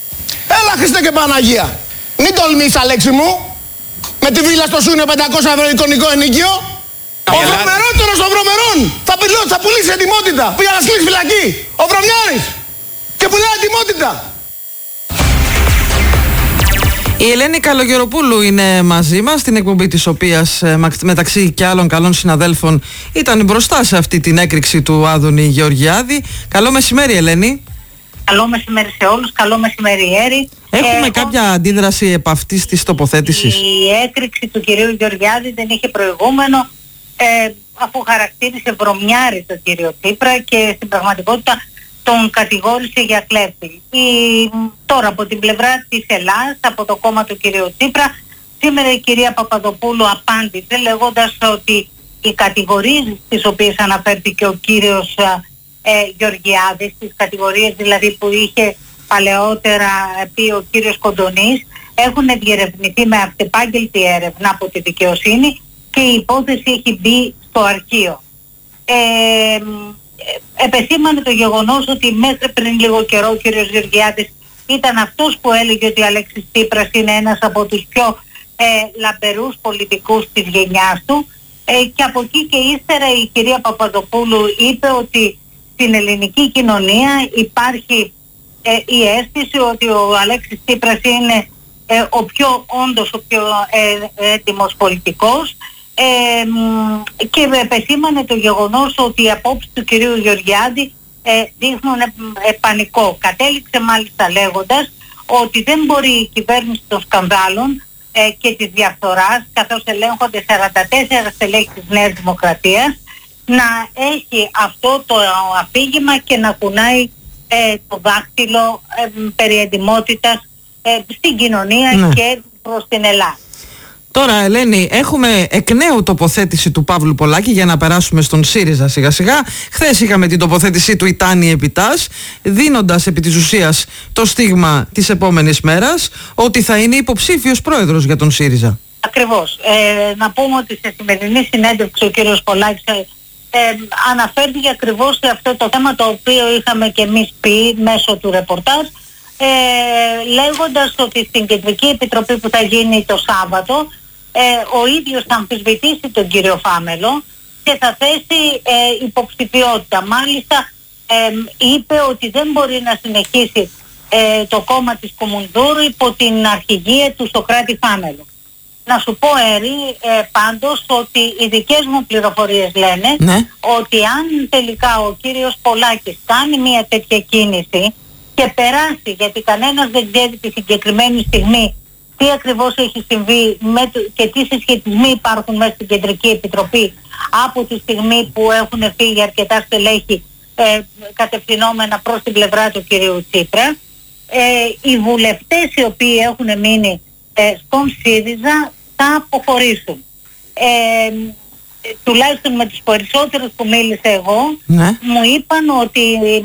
Έλα Χριστέ και Παναγία. Μην τολμείς, Αλέξη μου. Με τη βίλα στο Σούνιο πεντακόσια ευρώ εικονικό ενοίκιο. Ο βρωμερότερος των βρωμερών θα, θα πουλήσει εντιμότητα. Πήγα να σκλήσει φυλακή. Ο Βρωμιάρης. Και πουλάει εντιμότητα. Η Ελένη Καλογεροπούλου είναι μαζί μας, στην εκπομπή της οποίας μεταξύ και άλλων καλών συναδέλφων ήταν μπροστά σε αυτή την έκρηξη του Άδωνη Γεωργιάδη. Καλό μεσημέρι, Ελένη. Καλό μεσημέρι σε όλους, καλό μεσημέρι Έρη. Έχουμε ε, κάποια εγώ... αντίδραση επ' αυτής της τοποθέτησης? Η έκρηξη του κυρίου Γεωργιάδη δεν είχε προηγούμενο, ε, αφού χαρακτήρισε βρωμιάρη τον κύριο Τσίπρα και στην πραγματικότητα τον κατηγόρησε για κλέφτη. Η, τώρα από την πλευρά της Ελλάδας, από το κόμμα του κυρίου Τσίπρα, σήμερα η κυρία Παπαδοπούλου απάντησε λέγοντας ότι οι κατηγορίες τις οποίες αναφέρθηκε ο κύριος ε, Γεωργιάδης, τις κατηγορίες δηλαδή που είχε παλαιότερα πει ο κύριος Κοντονής, έχουν διερευνηθεί με αυτεπάγγελτη έρευνα από τη δικαιοσύνη και η υπόθεση έχει μπει στο αρχείο. Ε, επεσήμανε το γεγονός ότι μέχρι πριν λίγο καιρό ο κύριος Γεωργιάδης ήταν αυτός που έλεγε ότι ο Αλέξης Τσίπρας είναι ένας από τους πιο ε, λαμπερούς πολιτικούς της γενιάς του, ε, και από εκεί και ύστερα η κυρία Παπαδοπούλου είπε ότι στην ελληνική κοινωνία υπάρχει ε, η αίσθηση ότι ο Αλέξης Τσίπρας είναι ε, ο πιο όντως ο πιο ε, έτοιμος πολιτικός. Ε, και επεσήμανε το γεγονός ότι οι απόψεις του κυρίου Γεωργιάδη ε, δείχνουν ε, ε, πανικό. Κατέληξε μάλιστα λέγοντας ότι δεν μπορεί η κυβέρνηση των σκανδάλων ε, και της διαφθοράς, καθώς ελέγχονται σαράντα τέσσερα στελέχη της Νέας Δημοκρατίας, να έχει αυτό το αφήγημα και να κουνάει ε, το δάχτυλο ε, περί εντιμότητας ε, στην κοινωνία, ναι, και προς την Ελλάδα. Τώρα, Ελένη, έχουμε εκ νέου τοποθέτηση του Παύλου Πολάκη για να περάσουμε στον ΣΥΡΙΖΑ σιγά σιγά. Χθες είχαμε την τοποθέτησή του η Τάνη Επιτάς, δίνοντας επί της ουσίας το στίγμα της επόμενης μέρας ότι θα είναι υποψήφιος πρόεδρος για τον ΣΥΡΙΖΑ. Ακριβώς. Ε, να πούμε ότι σε σημερινή συνέντευξη ο κύριος Πολάκης ε, ε, αναφέρθηκε ακριβώς σε αυτό το θέμα το οποίο είχαμε και εμείς πει μέσω του ρεπορτάζ, ε, λέγοντας ότι στην Κεντρική Επιτροπή που θα γίνει το Σάββατο ε, ο ίδιος θα αμφισβητήσει τον κύριο Φάμελο και θα θέσει ε, υποψηφιότητα. Μάλιστα ε, είπε ότι δεν μπορεί να συνεχίσει ε, το κόμμα της Κουμουνδούρου υπό την αρχηγία του Σωκράτη Φάμελου. Να σου πω, Έρη, ε, πάντως ότι οι δικές μου πληροφορίες λένε ναι. ότι αν τελικά ο κύριος Πολάκης κάνει μια τέτοια κίνηση και περάσει, γιατί κανένας δεν ξέρει τη συγκεκριμένη στιγμή τι ακριβώς έχει συμβεί με το, και τι συσχετισμοί υπάρχουν μέσα στην Κεντρική Επιτροπή από τη στιγμή που έχουν φύγει αρκετά στελέχη ε, κατευθυνόμενα προς την πλευρά του κυρίου Τσίπρα. Ε, οι βουλευτές οι οποίοι έχουν μείνει ε, στον ΣΥΡΙΖΑ θα αποχωρήσουν. Ε, τουλάχιστον με τους περισσότερους που μίλησα εγώ, ναι. μου είπαν ότι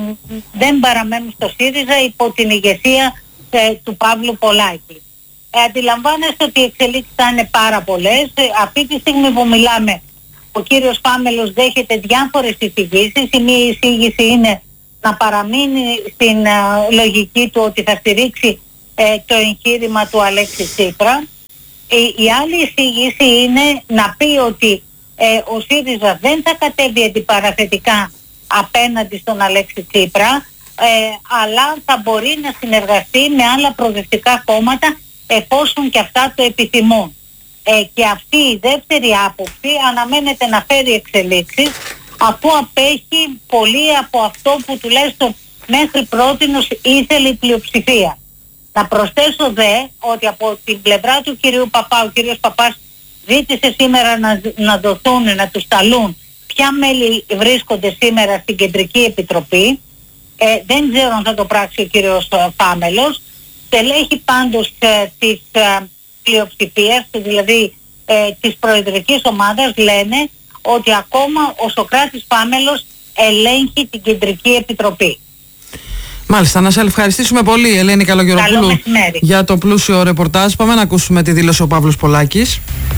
δεν παραμένουν στο ΣΥΡΙΖΑ υπό την ηγεσία ε, του Παύλου Πολάκη. Ε, αντιλαμβάνεστε ότι οι εξελίξεις θα είναι πάρα πολλές. Ε, αυτή τη στιγμή που μιλάμε, ο κύριος Φάμελος δέχεται διάφορες εισηγήσεις. Η μία εισήγηση είναι να παραμείνει στην ε, λογική του ότι θα στηρίξει ε, το εγχείρημα του Αλέξη Τσίπρα. Η, η άλλη εισήγηση είναι να πει ότι ε, ο ΣΥΡΙΖΑ δεν θα κατέβει αντιπαραθετικά απέναντι στον Αλέξη Τσίπρα, ε, αλλά θα μπορεί να συνεργαστεί με άλλα προοδευτικά κόμματα εφόσον και αυτά το επιθυμούν. Ε, και αυτή η δεύτερη άποψη αναμένεται να φέρει εξελίξεις, αφού απέχει πολύ από αυτό που τουλάχιστον μέχρι πρότινος ήθελε η πλειοψηφία. Να προσθέσω δε ότι από την πλευρά του κυρίου Παπά, ο κύριος Παπάς ζήτησε σήμερα να, να δοθούν, να τους σταλούν ποια μέλη βρίσκονται σήμερα στην Κεντρική Επιτροπή. Ε, δεν ξέρω αν θα το πράξει ο κύριος Φάμελος. Τελέχει πάντως ε, της ε, πλειοψηφίας, δηλαδή ε, της προεδρικής ομάδας, λένε ότι ακόμα ο Σωκράτης Φάμελος ελέγχει την Κεντρική Επιτροπή. Μάλιστα, να σε ευχαριστήσουμε πολύ, Ελένη Καλογεροπούλου, για το πλούσιο ρεπορτάζ. Πάμε να ακούσουμε τη δήλωση ο Παύλος Πολάκης.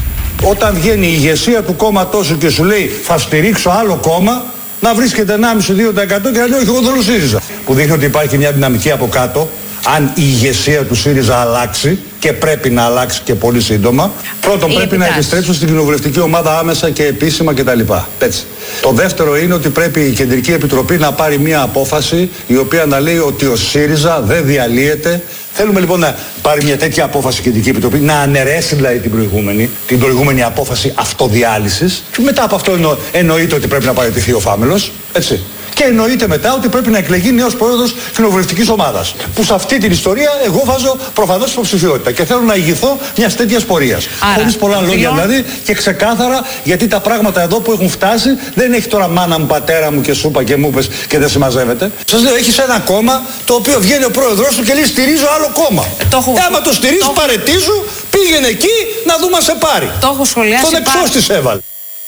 Όταν βγαίνει η ηγεσία του κόμματός σου και σου λέει θα στηρίξω άλλο κόμμα, να βρίσκεται ενάμιση με δύο τοις εκατό και να λέει όχι, εγώ θέλω ΣΥΡΙΖΑ. Που δείχνει ότι υπάρχει μια δυναμική από κάτω. Αν η ηγεσία του ΣΥΡΙΖΑ αλλάξει, και πρέπει να αλλάξει και πολύ σύντομα, πρώτον πρέπει επιτάς. να επιστρέψουν στην κοινοβουλευτική ομάδα άμεσα και επίσημα κτλ. Έτσι. Το δεύτερο είναι ότι πρέπει η Κεντρική Επιτροπή να πάρει μια απόφαση η οποία να λέει ότι ο ΣΥΡΙΖΑ δεν διαλύεται. Θέλουμε λοιπόν να πάρει μια τέτοια απόφαση η Κεντρική Επιτροπή, να αναιρέσει δηλαδή την προηγούμενη, την προηγούμενη απόφαση αυτοδιάλυσης. Και μετά από αυτό εννο, εννοείται ότι πρέπει να παραιτηθεί ο Φάμελος. Έτσι. Και εννοείται μετά ότι πρέπει να εκλεγεί νέος πρόεδρος κοινοβουλευτικής ομάδας. Που σε αυτή την ιστορία εγώ βάζω προφανώς υποψηφιότητα και θέλω να ηγηθώ μιας τέτοιας πορείας. Χωρίς πολλά λόγια δηλαδή και ξεκάθαρα, γιατί τα πράγματα εδώ που έχουν φτάσει δεν έχει τώρα μάνα μου, πατέρα μου και σούπα και μου πες και δεν συμμαζεύεται. Σας λέω, έχεις ένα κόμμα το οποίο βγαίνει ο πρόεδρος του και λέει στηρίζω άλλο κόμμα. Ε, το έχω... ε, άμα το στηρίζεις, το... παρετήσου, πήγαινε εκεί να δούμε αν σε πάρει. Το έχω σχολιάσει. Τον εξώς της έβαλε.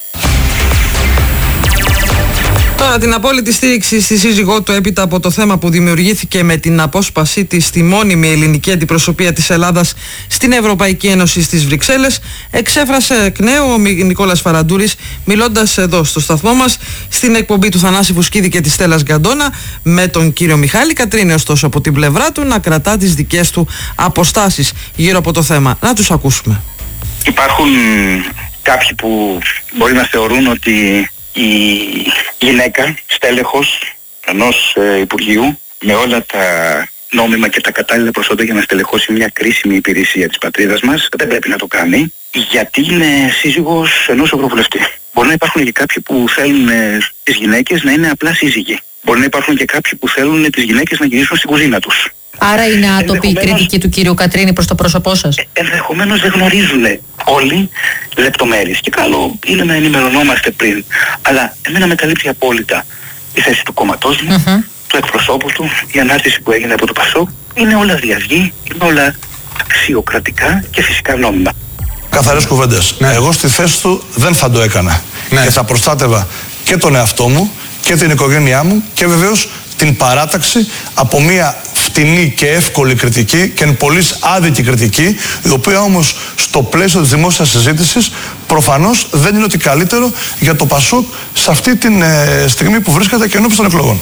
Τώρα την απόλυτη στήριξη στη σύζυγό του έπειτα από το θέμα που δημιουργήθηκε με την απόσπασή της στη μόνιμη ελληνική αντιπροσωπεία της Ελλάδας στην Ευρωπαϊκή Ένωση στις Βρυξέλλες, εξέφρασε εκ νέου ο Νικόλας Φαραντούρης, μιλώντας εδώ στο σταθμό μας στην εκπομπή του Θανάση Φουσκίδη και της Στέλλας Γκαντώνα με τον κύριο Μιχάλη Κατρίνη, ωστόσο από την πλευρά του να κρατά τις δικές του αποστάσεις γύρω από το θέμα. Να τους ακούσουμε. Υπάρχουν κάποιοι που μπορεί να θεωρούν ότι η γυναίκα στέλεχος ενός ε, Υπουργείου με όλα τα νόμιμα και τα κατάλληλα προσόντα για να στελεχώσει μια κρίσιμη υπηρεσία της πατρίδας μας δεν πρέπει να το κάνει, γιατί είναι σύζυγος ενός ευρωβουλευτή. Μπορεί να υπάρχουν και κάποιοι που θέλουν ε, τις γυναίκες να είναι απλά σύζυγοι. Μπορεί να υπάρχουν και κάποιοι που θέλουν τις γυναίκες να γυρίσουν στην κουζίνα τους. Άρα είναι άτοπη η κριτική του κύριου Κατρίνη προς το πρόσωπό σας. Ε, ενδεχομένως δεν γνωρίζουν όλοι λεπτομέρειες και καλό είναι να ενημερωνόμαστε πριν. Αλλά εμένα με καλύπτει απόλυτα η θέση του κόμματός μου, uh-huh. του εκπροσώπου του, η ανάρτηση που έγινε από το ΠΑΣΟΚ. Είναι όλα διαυγή, είναι όλα αξιοκρατικά και φυσικά νόμιμα. Καθαρές κουβέντες. Ναι. Εγώ στη θέση του δεν θα το έκανα. Ναι. Και θα προστάτευα και τον εαυτό μου και την οικογένειά μου και βεβαίως την παράταξη από μια φτηνή και εύκολη κριτική και εν πολλής άδικη κριτική, η οποία όμως στο πλαίσιο της δημόσιας συζήτησης προφανώς δεν είναι ότι καλύτερο για το ΠΑΣΟΚ σε αυτή τη ε, στιγμή που βρίσκεται και ενώπιον των εκλογών.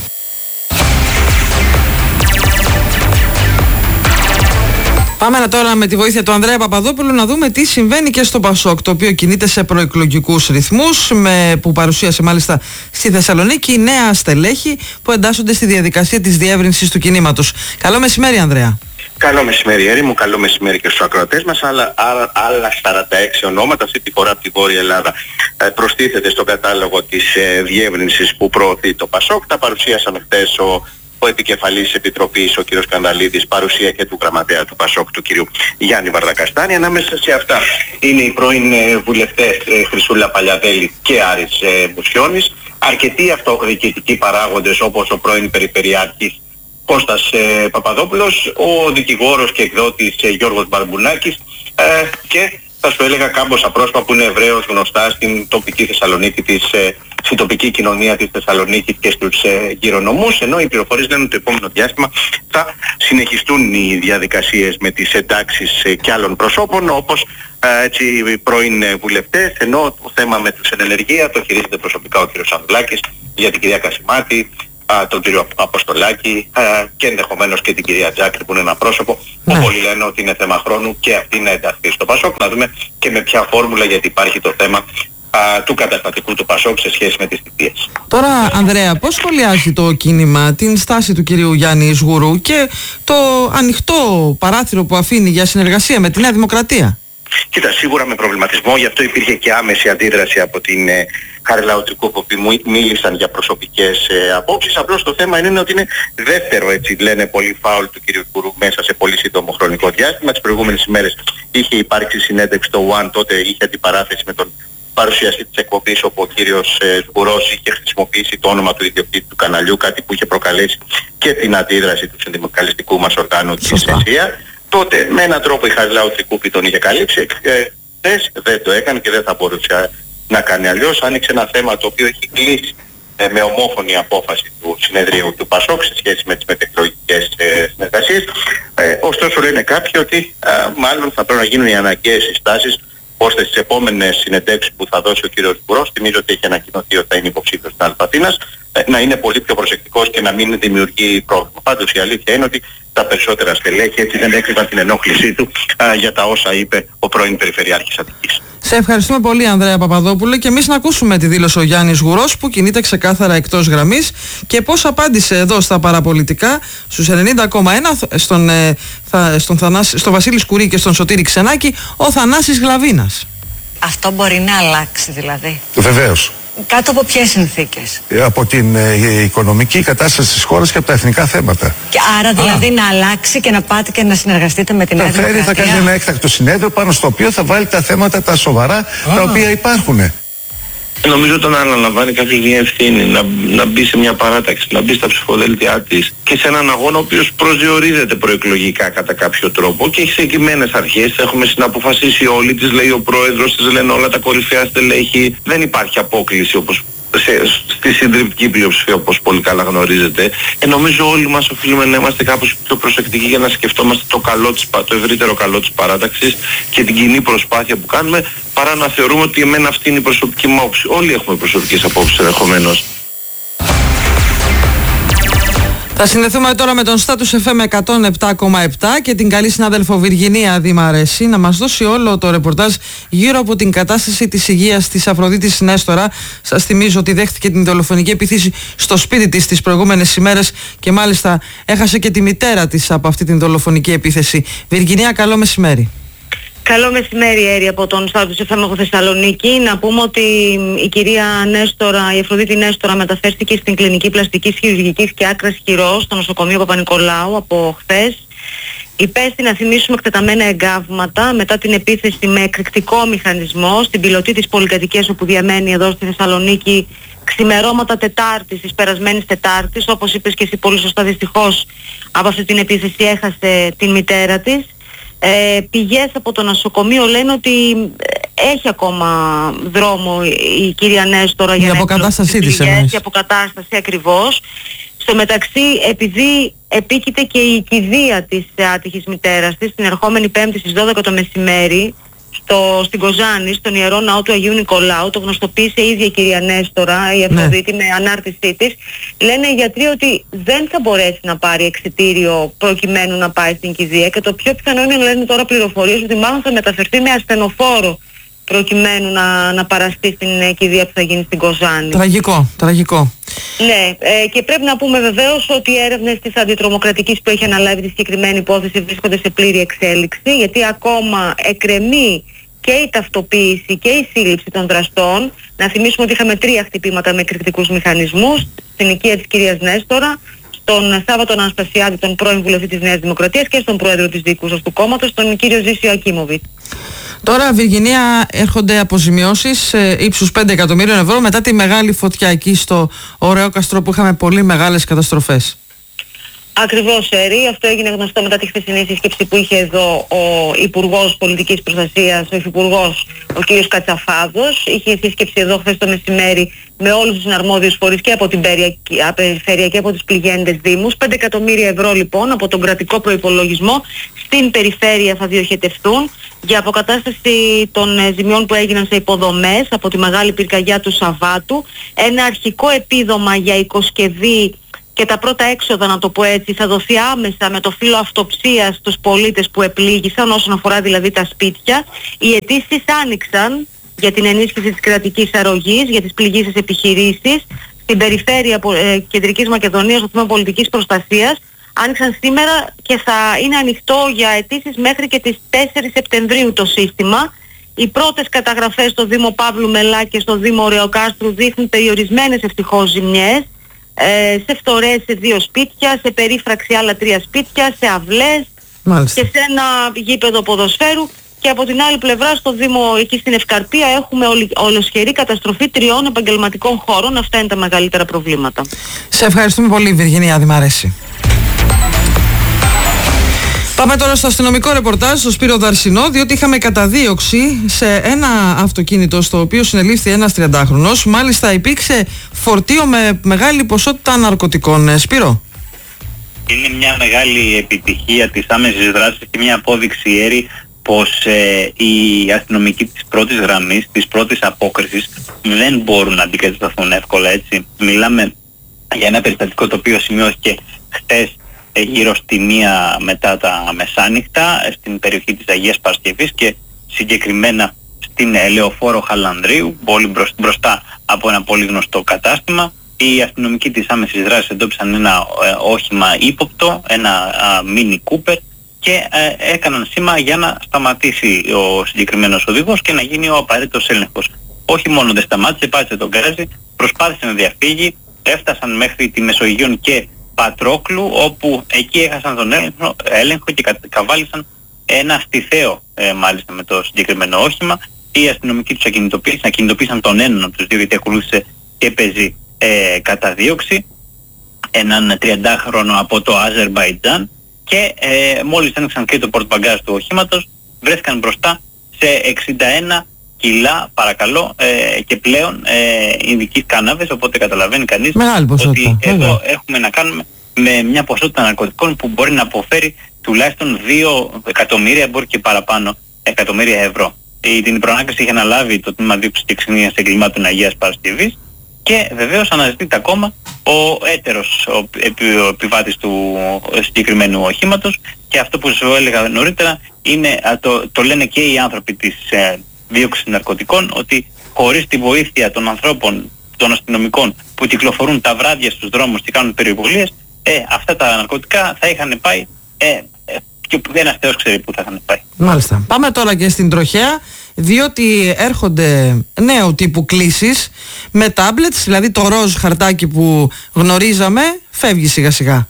Πάμε τώρα με τη βοήθεια του Ανδρέα Παπαδόπουλου να δούμε τι συμβαίνει και στο Πασόκ, το οποίο κινείται σε προεκλογικούς ρυθμούς, με, που παρουσίασε μάλιστα στη Θεσσαλονίκη νέα στελέχη που εντάσσονται στη διαδικασία της διεύρυνσης του κινήματος. Καλό μεσημέρι, Ανδρέα. Καλό μεσημέρι, Έρη μου, καλό μεσημέρι και στους ακροατές μας. Άλλα, άλλα, άλλα σαράντα έξι ονόματα, αυτή τη φορά από τη Βόρεια Ελλάδα, ε, προστίθεται στο κατάλογο της ε, διεύρυνσης που προωθεί το Πασόκ. Τα παρουσίασαν χθες ο, ο επικεφαλής Επιτροπής, ο κ. Σκανδαλίδης, παρουσία και του γραμματέα του Πασόκ, του κ. Γιάννη Βαρδακαστάνη. Ανάμεσα σε αυτά είναι οι πρώην ε, βουλευτές ε, Χρυσούλα Παλιαδέλη και Άρης ε, Μουσιώνης. Αρκετοί αυτοδιοικητικοί παράγοντες, όπως ο πρώην Περιφερειάρχης Κώστας ε, Παπαδόπουλος, ο δικηγόρος και εκδότης ε, Γιώργος Μπαρμπουνάκης ε, και θα σου έλεγα κάμποσα πρόσωπα που είναι ευρέως γνωστά στην τοπική Θεσσαλονίκη της, ε, στην τοπική κοινωνία της Θεσσαλονίκης και στους ε, γυρονομούς, ενώ οι πληροφορίες λένε ότι το επόμενο διάστημα θα συνεχιστούν οι διαδικασίες με τις εντάξεις ε, και άλλων προσώπων, όπως ε, έτσι πρώην ε, βουλευτές, ενώ το θέμα με τους ενεργεία το χειρίζεται προσωπικά ο κ. Σανδουλάκης, για την κυρία Κασιμάτη, Α, τον κύριο Αποστολάκη α, και ενδεχομένως και την κυρία Τζάκρη που είναι ένα πρόσωπο, ναι, που πολλοί λένε ότι είναι θέμα χρόνου και αυτή να ενταχθεί στο Πασόκ. Να δούμε και με ποια φόρμουλα, γιατί υπάρχει το θέμα α, του καταστατικού του Πασόκ σε σχέση με τις θητείες. Τώρα, Ανδρέα, πώς σχολιάζει το κίνημα την στάση του κυρίου Γιάννη Σγουρού και το ανοιχτό παράθυρο που αφήνει για συνεργασία με τη Νέα Δημοκρατία? Κοίτα, σίγουρα με προβληματισμό, γι' αυτό υπήρχε και άμεση αντίδραση από την ε, Χαριλάου Τρικούπη, που μίλησαν για προσωπικές ε, απόψεις. Απλώς το θέμα είναι ότι είναι δεύτερο, έτσι λένε, πολύ φάουλ του κ. Κουρού μέσα σε πολύ σύντομο χρονικό διάστημα. Τις προηγούμενες ημέρες είχε υπάρξει συνέντευξη στο One, τότε είχε αντιπαράθεση με τον παρουσιαστή της εκπομπής, όπου ο κύριος ε, Κουρός είχε χρησιμοποιήσει το όνομα του ιδιοκτήτη του καναλιού, κάτι που είχε προκαλέσει και την αντίδραση του συνδικαλιστικού μας οργάνου της ΕΣΥΑ. Τότε με έναν τρόπο η Χαριλάου Τρικούπη τον είχε καλύψει, χθες δεν το έκανε και δεν θα μπορούσε να κάνει αλλιώς. Άνοιξε ένα θέμα το οποίο έχει κλείσει ε, με ομόφωνη απόφαση του συνεδρίου του Πασόκ σε σχέση με τις μετεκλογικές ε, συνεργασίες. Ε, ωστόσο λένε κάποιοι ότι ε, μάλλον θα πρέπει να γίνουν οι αναγκαίες συστάσεις ώστε στις επόμενες συνεντεύξεις που θα δώσει ο κύριος Κουρός, θυμίζω ότι έχει ανακοινωθεί ότι θα είναι υποψήφιος στην Αλφαθήνας, ε, να είναι πολύ πιο προσεκτικός και να μην δημιουργεί πρόβλημα. Πάντως η αλήθεια είναι ότι τα περισσότερα στελέχη έτσι δεν έκρυβαν την ενόχλησή του α, για τα όσα είπε ο πρώην Περιφερειάρχης Αττικής. Σε ευχαριστούμε πολύ, Ανδρέα Παπαδόπουλε, και εμείς να ακούσουμε τη δήλωση ο Γιάννης Γουρός που κινείται ξεκάθαρα εκτός γραμμής και πώς απάντησε εδώ στα παραπολιτικά στους ενενήντα κόμμα ένα στον, ε, θα, στον, Θανάση, στον Βασίλη Σκουρί και στον Σωτήρη Ξενάκη, ο Θανάσης Γλαβίνας. Αυτό μπορεί να αλλάξει δηλαδή? Βεβαίως. Κάτω από ποιες συνθήκες? Από την ε, οικονομική κατάσταση της χώρας και από τα εθνικά θέματα. Και άρα δηλαδή Α. να αλλάξει και να πάτε και να συνεργαστείτε με την Νέα Δημοκρατία? Θα κάνει ένα έκτακτο συνέδριο πάνω στο οποίο θα βάλει τα θέματα τα σοβαρά Α. τα οποία υπάρχουν. Νομίζω όταν αναλαμβάνει κάποιος μια ευθύνη να, να μπει σε μια παράταξη, να μπει στα ψηφοδέλτια της και σε έναν αγώνα ο οποίος προσδιορίζεται προεκλογικά κατά κάποιο τρόπο και έχει συγκεκριμένες αρχές, έχουμε συναποφασίσει όλοι, τις λέει ο πρόεδρος, τις λένε όλα τα κορυφαία στελέχη, δεν υπάρχει απόκληση όπως σε, στη συντριπτική πλειοψηφία, όπως πολύ καλά γνωρίζετε. Ε, νομίζω όλοι μας οφείλουμε να είμαστε κάπως πιο προσεκτικοί για να σκεφτόμαστε το, καλό της, το ευρύτερο καλό της παράταξης και την κοινή προσπάθεια που κάνουμε, παρά να θεωρούμε ότι εμένα αυτή είναι η προσωπική μου άποψη. Όλοι έχουμε προσωπικές απόψεις ενδεχομένως. Θα συνδεθούμε τώρα με τον Status εφ εμ εκατόν επτά κόμμα επτά και την καλή συνάδελφο Βιργινία Δημαρέση να μας δώσει όλο το ρεπορτάζ γύρω από την κατάσταση της υγείας της Αφροδίτης Νέστορα. Σας θυμίζω ότι δέχτηκε την δολοφονική επίθεση στο σπίτι της τις προηγούμενες ημέρες και μάλιστα έχασε και τη μητέρα της από αυτή την δολοφονική επίθεση. Βιργινία, καλό μεσημέρι. Καλό μεσημέρι, Έρη, από τον Status εφ εμ Θεσσαλονίκη. Να πούμε ότι η κυρία Νέστορα, η Αφροδίτη Νέστορα, μεταφέρθηκε στην κλινική πλαστικής χειρουργικής και άκρας χειρός στο νοσοκομείο Παπα-Νικολάου από χθες. Υπέστη, να θυμίσουμε, εκτεταμένα εγκάβματα μετά την επίθεση με εκρηκτικό μηχανισμό στην πιλωτή της πολυκατοικίας όπου διαμένει εδώ στη Θεσσαλονίκη ξημερώματα Τετάρτης, της περασμένης Τετάρτης. Όπως είπες και εσύ πολύ σωστά, δυστυχώς από αυτή την επίθεση έχασε την μητέρα της. Ε, πηγές από το νοσοκομείο λένε ότι έχει ακόμα δρόμο η κυρία Νέστορα για, για αποκατάστασή της. Για αποκατάσταση ακριβώς. Στο μεταξύ, επειδή επίκειται και η κηδεία της άτυχης μητέρας της την ερχόμενη Πέμπτη στις δώδεκα το μεσημέρι στο, στην Κοζάνη, στον Ιερό Ναό του Αγίου Νικολάου, το γνωστοποίησε η ίδια η κυρία Νέστορα, η Αφροδίτη, ναι, με ανάρτησή της. Λένε οι γιατροί ότι δεν θα μπορέσει να πάρει εξιτήριο προκειμένου να πάει στην κηδεία, και το πιο πιθανό είναι, λένε τώρα πληροφορίες, ότι μάλλον θα μεταφερθεί με ασθενοφόρο προκειμένου να, να παραστεί στην κηδεία που θα γίνει στην Κοζάνη. Τραγικό, τραγικό. Ναι, ε, και πρέπει να πούμε βεβαίως ότι οι έρευνες της αντιτρομοκρατικής που έχει αναλάβει τη συγκεκριμένη υπόθεση βρίσκονται σε πλήρη εξέλιξη, γιατί ακόμα εκκρεμεί και η ταυτοποίηση και η σύλληψη των δραστών. Να θυμίσουμε ότι είχαμε τρία χτυπήματα με εκρηκτικούς μηχανισμούς στην οικία της κυρίας Νέστορα, στον Σάββατο Αναστασιάδη, τον πρώην βουλευτή της Νέας Δημοκρατίας, και στον πρόεδρο της διοικούσας του κόμματος, τον κύριο Ζήσιο Ακίμοβιτ. Τώρα, Βυργινία, έρχονται αποζημιώσεις ε, ύψους πέντε εκατομμύριων ευρώ μετά τη μεγάλη φωτιά εκεί στο Ωραιόκαστρο, που είχαμε πολύ μεγάλες καταστροφές. Ακριβώς, Έρη. Αυτό έγινε γνωστό μετά τη χθεσινή σύσκεψη που είχε εδώ ο Υπουργός Πολιτικής Προστασίας, ο Υφυπουργός, ο κ. Κατσαφάδος. Είχε σύσκεψη εδώ χθες το μεσημέρι με όλους τους συναρμόδιους φορείς και από την περιφέρεια και από τους πληγέντες δήμους. πέντε εκατομμύρια ευρώ λοιπόν από τον κρατικό προϋπολογισμό στην περιφέρεια θα διοχετευτούν για αποκατάσταση των ε, ζημιών που έγιναν σε υποδομές από τη μεγάλη πυρκαγιά του Σαββάτου. Ένα αρχικό επίδομα για οικοσκευή και τα πρώτα έξοδα, να το πω έτσι, θα δοθεί άμεσα με το φύλλο αυτοψίας στους πολίτες που επλήγησαν, όσον αφορά δηλαδή τα σπίτια. Οι αιτήσεις άνοιξαν για την ενίσχυση της κρατικής αρρωγής για τις πληγήσεις επιχειρήσεις στην περιφέρεια ε, Κεντρικής Μακεδονίας, στο τμήμα πολιτικής προστασίας. Άνοιξαν σήμερα και θα είναι ανοιχτό για αιτήσεις μέχρι και τις τέσσερις Σεπτεμβρίου το σύστημα. Οι πρώτες καταγραφές στο Δήμο Παύλου Μελά και στο Δήμο Ωραιοκάστρου δείχνουν περιορισμένες ευτυχώς ζημιές, ε, σε φθορές σε δύο σπίτια, σε περίφραξη άλλα τρία σπίτια, σε αυλές. Μάλιστα. Και σε ένα γήπεδο ποδοσφαίρου. Και από την άλλη πλευρά στο Δήμο, εκεί στην Ευκαρπία, έχουμε ολ, ολοσχερή καταστροφή τριών επαγγελματικών χώρων. Αυτά είναι τα μεγαλύτερα προβλήματα. Σε ευχαριστούμε πολύ, Βυργινία, μ' αρέσει. Πάμε τώρα στο αστυνομικό ρεπορτάζ, στο Σπύρο Δαρσινό, διότι είχαμε καταδίωξη σε ένα αυτοκίνητο στο οποίο συνελήφθη ένας τριαντάχρονος. Μάλιστα υπήρξε φορτίο με μεγάλη ποσότητα ναρκωτικών. Σπύρο. Είναι μια μεγάλη επιτυχία της άμεσης δράσης και μια απόδειξη, Έρη, πως ε, οι αστυνομικοί της πρώτης γραμμής, της πρώτης απόκρισης, δεν μπορούν να αντικατασταθούν εύκολα, έτσι. Μιλάμε για ένα περιστατικό το οποίο σημειώθηκε χτες γύρω στη μία μετά τα μεσάνυχτα στην περιοχή της Αγίας Παρασκευής και συγκεκριμένα στην Λεωφόρο Χαλανδρίου, πολύ μπροστά από ένα πολύ γνωστό κατάστημα. Οι αστυνομικοί της άμεσης δράσης εντόπισαν ένα ε, όχημα ύποπτο, ένα Mini Cooper, και ε, έκαναν σήμα για να σταματήσει ο συγκεκριμένος οδηγός και να γίνει ο απαραίτητος έλεγχος. Όχι μόνο δεν σταμάτησε, πάτησε τον γκάζι, προσπάθησε να διαφύγει, έφτασαν μέχρι τη Μεσογείων και Πατρόκλου, όπου εκεί έχασαν τον έλεγχο, έλεγχο και κα, καβάλισαν ένα στιθέο ε, μάλιστα με το συγκεκριμένο όχημα. Οι αστυνομικοί τους ακινητοποίησαν, ακινητοποίησαν τον έναν από τους δύο, γιατί ακολούθησε και παίζει ε, καταδίωξη, έναν τριαντάχρονο από το Αζερμπαϊτζάν, και ε, μόλις άνοιξαν και το πορτμπαγκάζ του οχήματος, βρέθηκαν μπροστά σε εξήντα ένα κιλά, παρακαλώ, ε, και πλέον ε, ειδικής κάναβες, οπότε καταλαβαίνει κανείς ότι εδώ έχουμε να κάνουμε με μια ποσότητα ναρκωτικών που μπορεί να αποφέρει τουλάχιστον δύο εκατομμύρια, μπορεί και παραπάνω εκατομμύρια ευρώ. Η, την προανάκριση είχε αναλάβει το τμήμα δίωξης και εξυγνίας εγκλημάτων Αγίας Παρασκευής, και βεβαίως αναζητείται ακόμα ο έτερος ο, επι, ο επιβάτης του συγκεκριμένου οχήματος, και αυτό που σας έλεγα νωρίτερα είναι, το, το λένε και οι άνθρωποι της ε, δίωξης ναρκωτικών, ότι χωρίς τη βοήθεια των ανθρώπων, των αστυνομικών που κυκλοφορούν τα βράδια στους δρόμους και κάνουν περιβολίες, ε, αυτά τα ναρκωτικά θα είχαν πάει ε, ε, και ένας θεός ξέρει που θα είχαν πάει. Μάλιστα. Πάμε τώρα και στην τροχέα, διότι έρχονται νέου τύπου κλήσεις με tablets, δηλαδή το ροζ χαρτάκι που γνωρίζαμε φεύγει σιγά σιγά.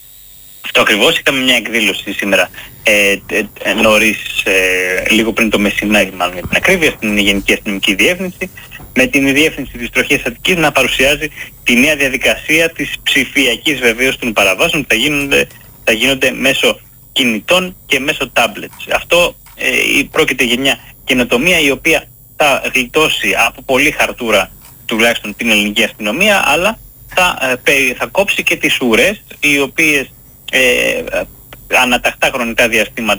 Αυτό ακριβώς. Είχαμε μια εκδήλωση σήμερα ε, ε, ε, νωρίς, ε, λίγο πριν το μεσημέρι, μάλλον για την ακρίβεια, στην Γενική Αστυνομική Διεύθυνση, με την Διεύθυνση της Τροχέας Αττικής να παρουσιάζει τη νέα διαδικασία της ψηφιακής βεβαίως των παραβάσεων που θα γίνονται, θα γίνονται μέσω κινητών και μέσω tablets. Αυτό ε, πρόκειται για μια καινοτομία η οποία θα γλιτώσει από πολύ χαρτούρα τουλάχιστον την ελληνική αστυνομία, αλλά θα, ε, θα κόψει και τις ουρές οι οποίες ε, ανατακτά χρονικά διαστήματα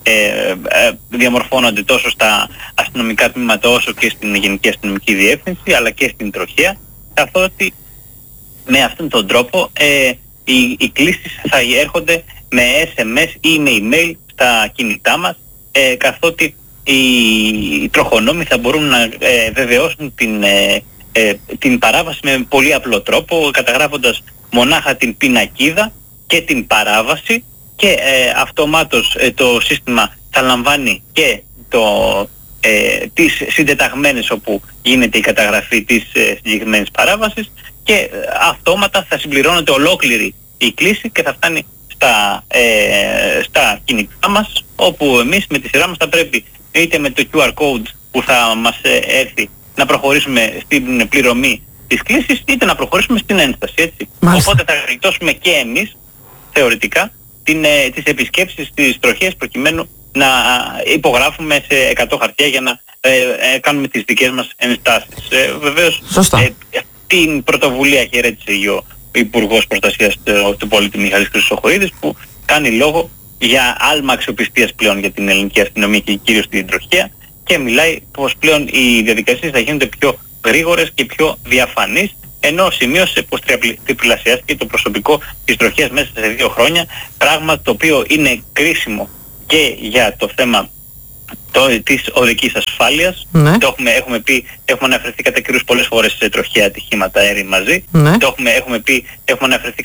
ε, ε, διαμορφώνονται τόσο στα αστυνομικά τμήματα όσο και στην Γενική Αστυνομική Διεύθυνση, αλλά και στην τροχέα, καθότι με αυτόν τον τρόπο ε, οι, οι κλήσεις θα έρχονται με ες εμ ες ή με email στα κινητά μας, ε, καθότι οι, οι τροχονόμοι θα μπορούν να ε, βεβαιώσουν την, ε, ε, την παράβαση με πολύ απλό τρόπο, καταγράφοντας μονάχα την πινακίδα και την παράβαση, και ε, αυτομάτως ε, το σύστημα θα λαμβάνει και το, ε, τις συντεταγμένες όπου γίνεται η καταγραφή της ε, συγκεκριμένης παράβασης, και ε, αυτόματα θα συμπληρώνεται ολόκληρη η κλήση και θα φτάνει στα, ε, στα κινητά μας, όπου εμείς με τη σειρά μας θα πρέπει είτε με το κιου αρ code που θα μας ε, έρθει να προχωρήσουμε στην πληρωμή της κλήσης, είτε να προχωρήσουμε στην ένσταση, έτσι. Μάλιστα. Οπότε θα γλιτώσουμε και εμείς θεωρητικά την, ε, τις επισκέψεις στις τροχές, προκειμένου να υπογράφουμε σε εκατό χαρτιά για να ε, ε, κάνουμε τις δικές μας ενστάσεις. Ε, βεβαίως ε, την πρωτοβουλία χαιρέτησε ο Υπουργός Προστασίας του, του Πολίτη Μιχάλης Χρυσοχοΐδης, που κάνει λόγο για άλμα αξιοπιστίας πλέον για την ελληνική αστυνομία και κυρίως την τροχέα, και μιλάει πως πλέον οι διαδικασίες θα γίνονται πιο γρήγορες και πιο διαφανείς, ενώ σημείωσε πως τριπλασιάστηκε το προσωπικό της τροχέας μέσα σε δύο χρόνια, πράγμα το οποίο είναι κρίσιμο και για το θέμα το, της οδικής ασφάλειας. Ναι. Το έχουμε, έχουμε πει, έχουμε αναφερθεί κατά καιρούς πολλές φορές σε τροχαία ατυχήματα αέρι μαζί. Ναι. Το έχουμε, έχουμε πει, έχουμε αναφερθεί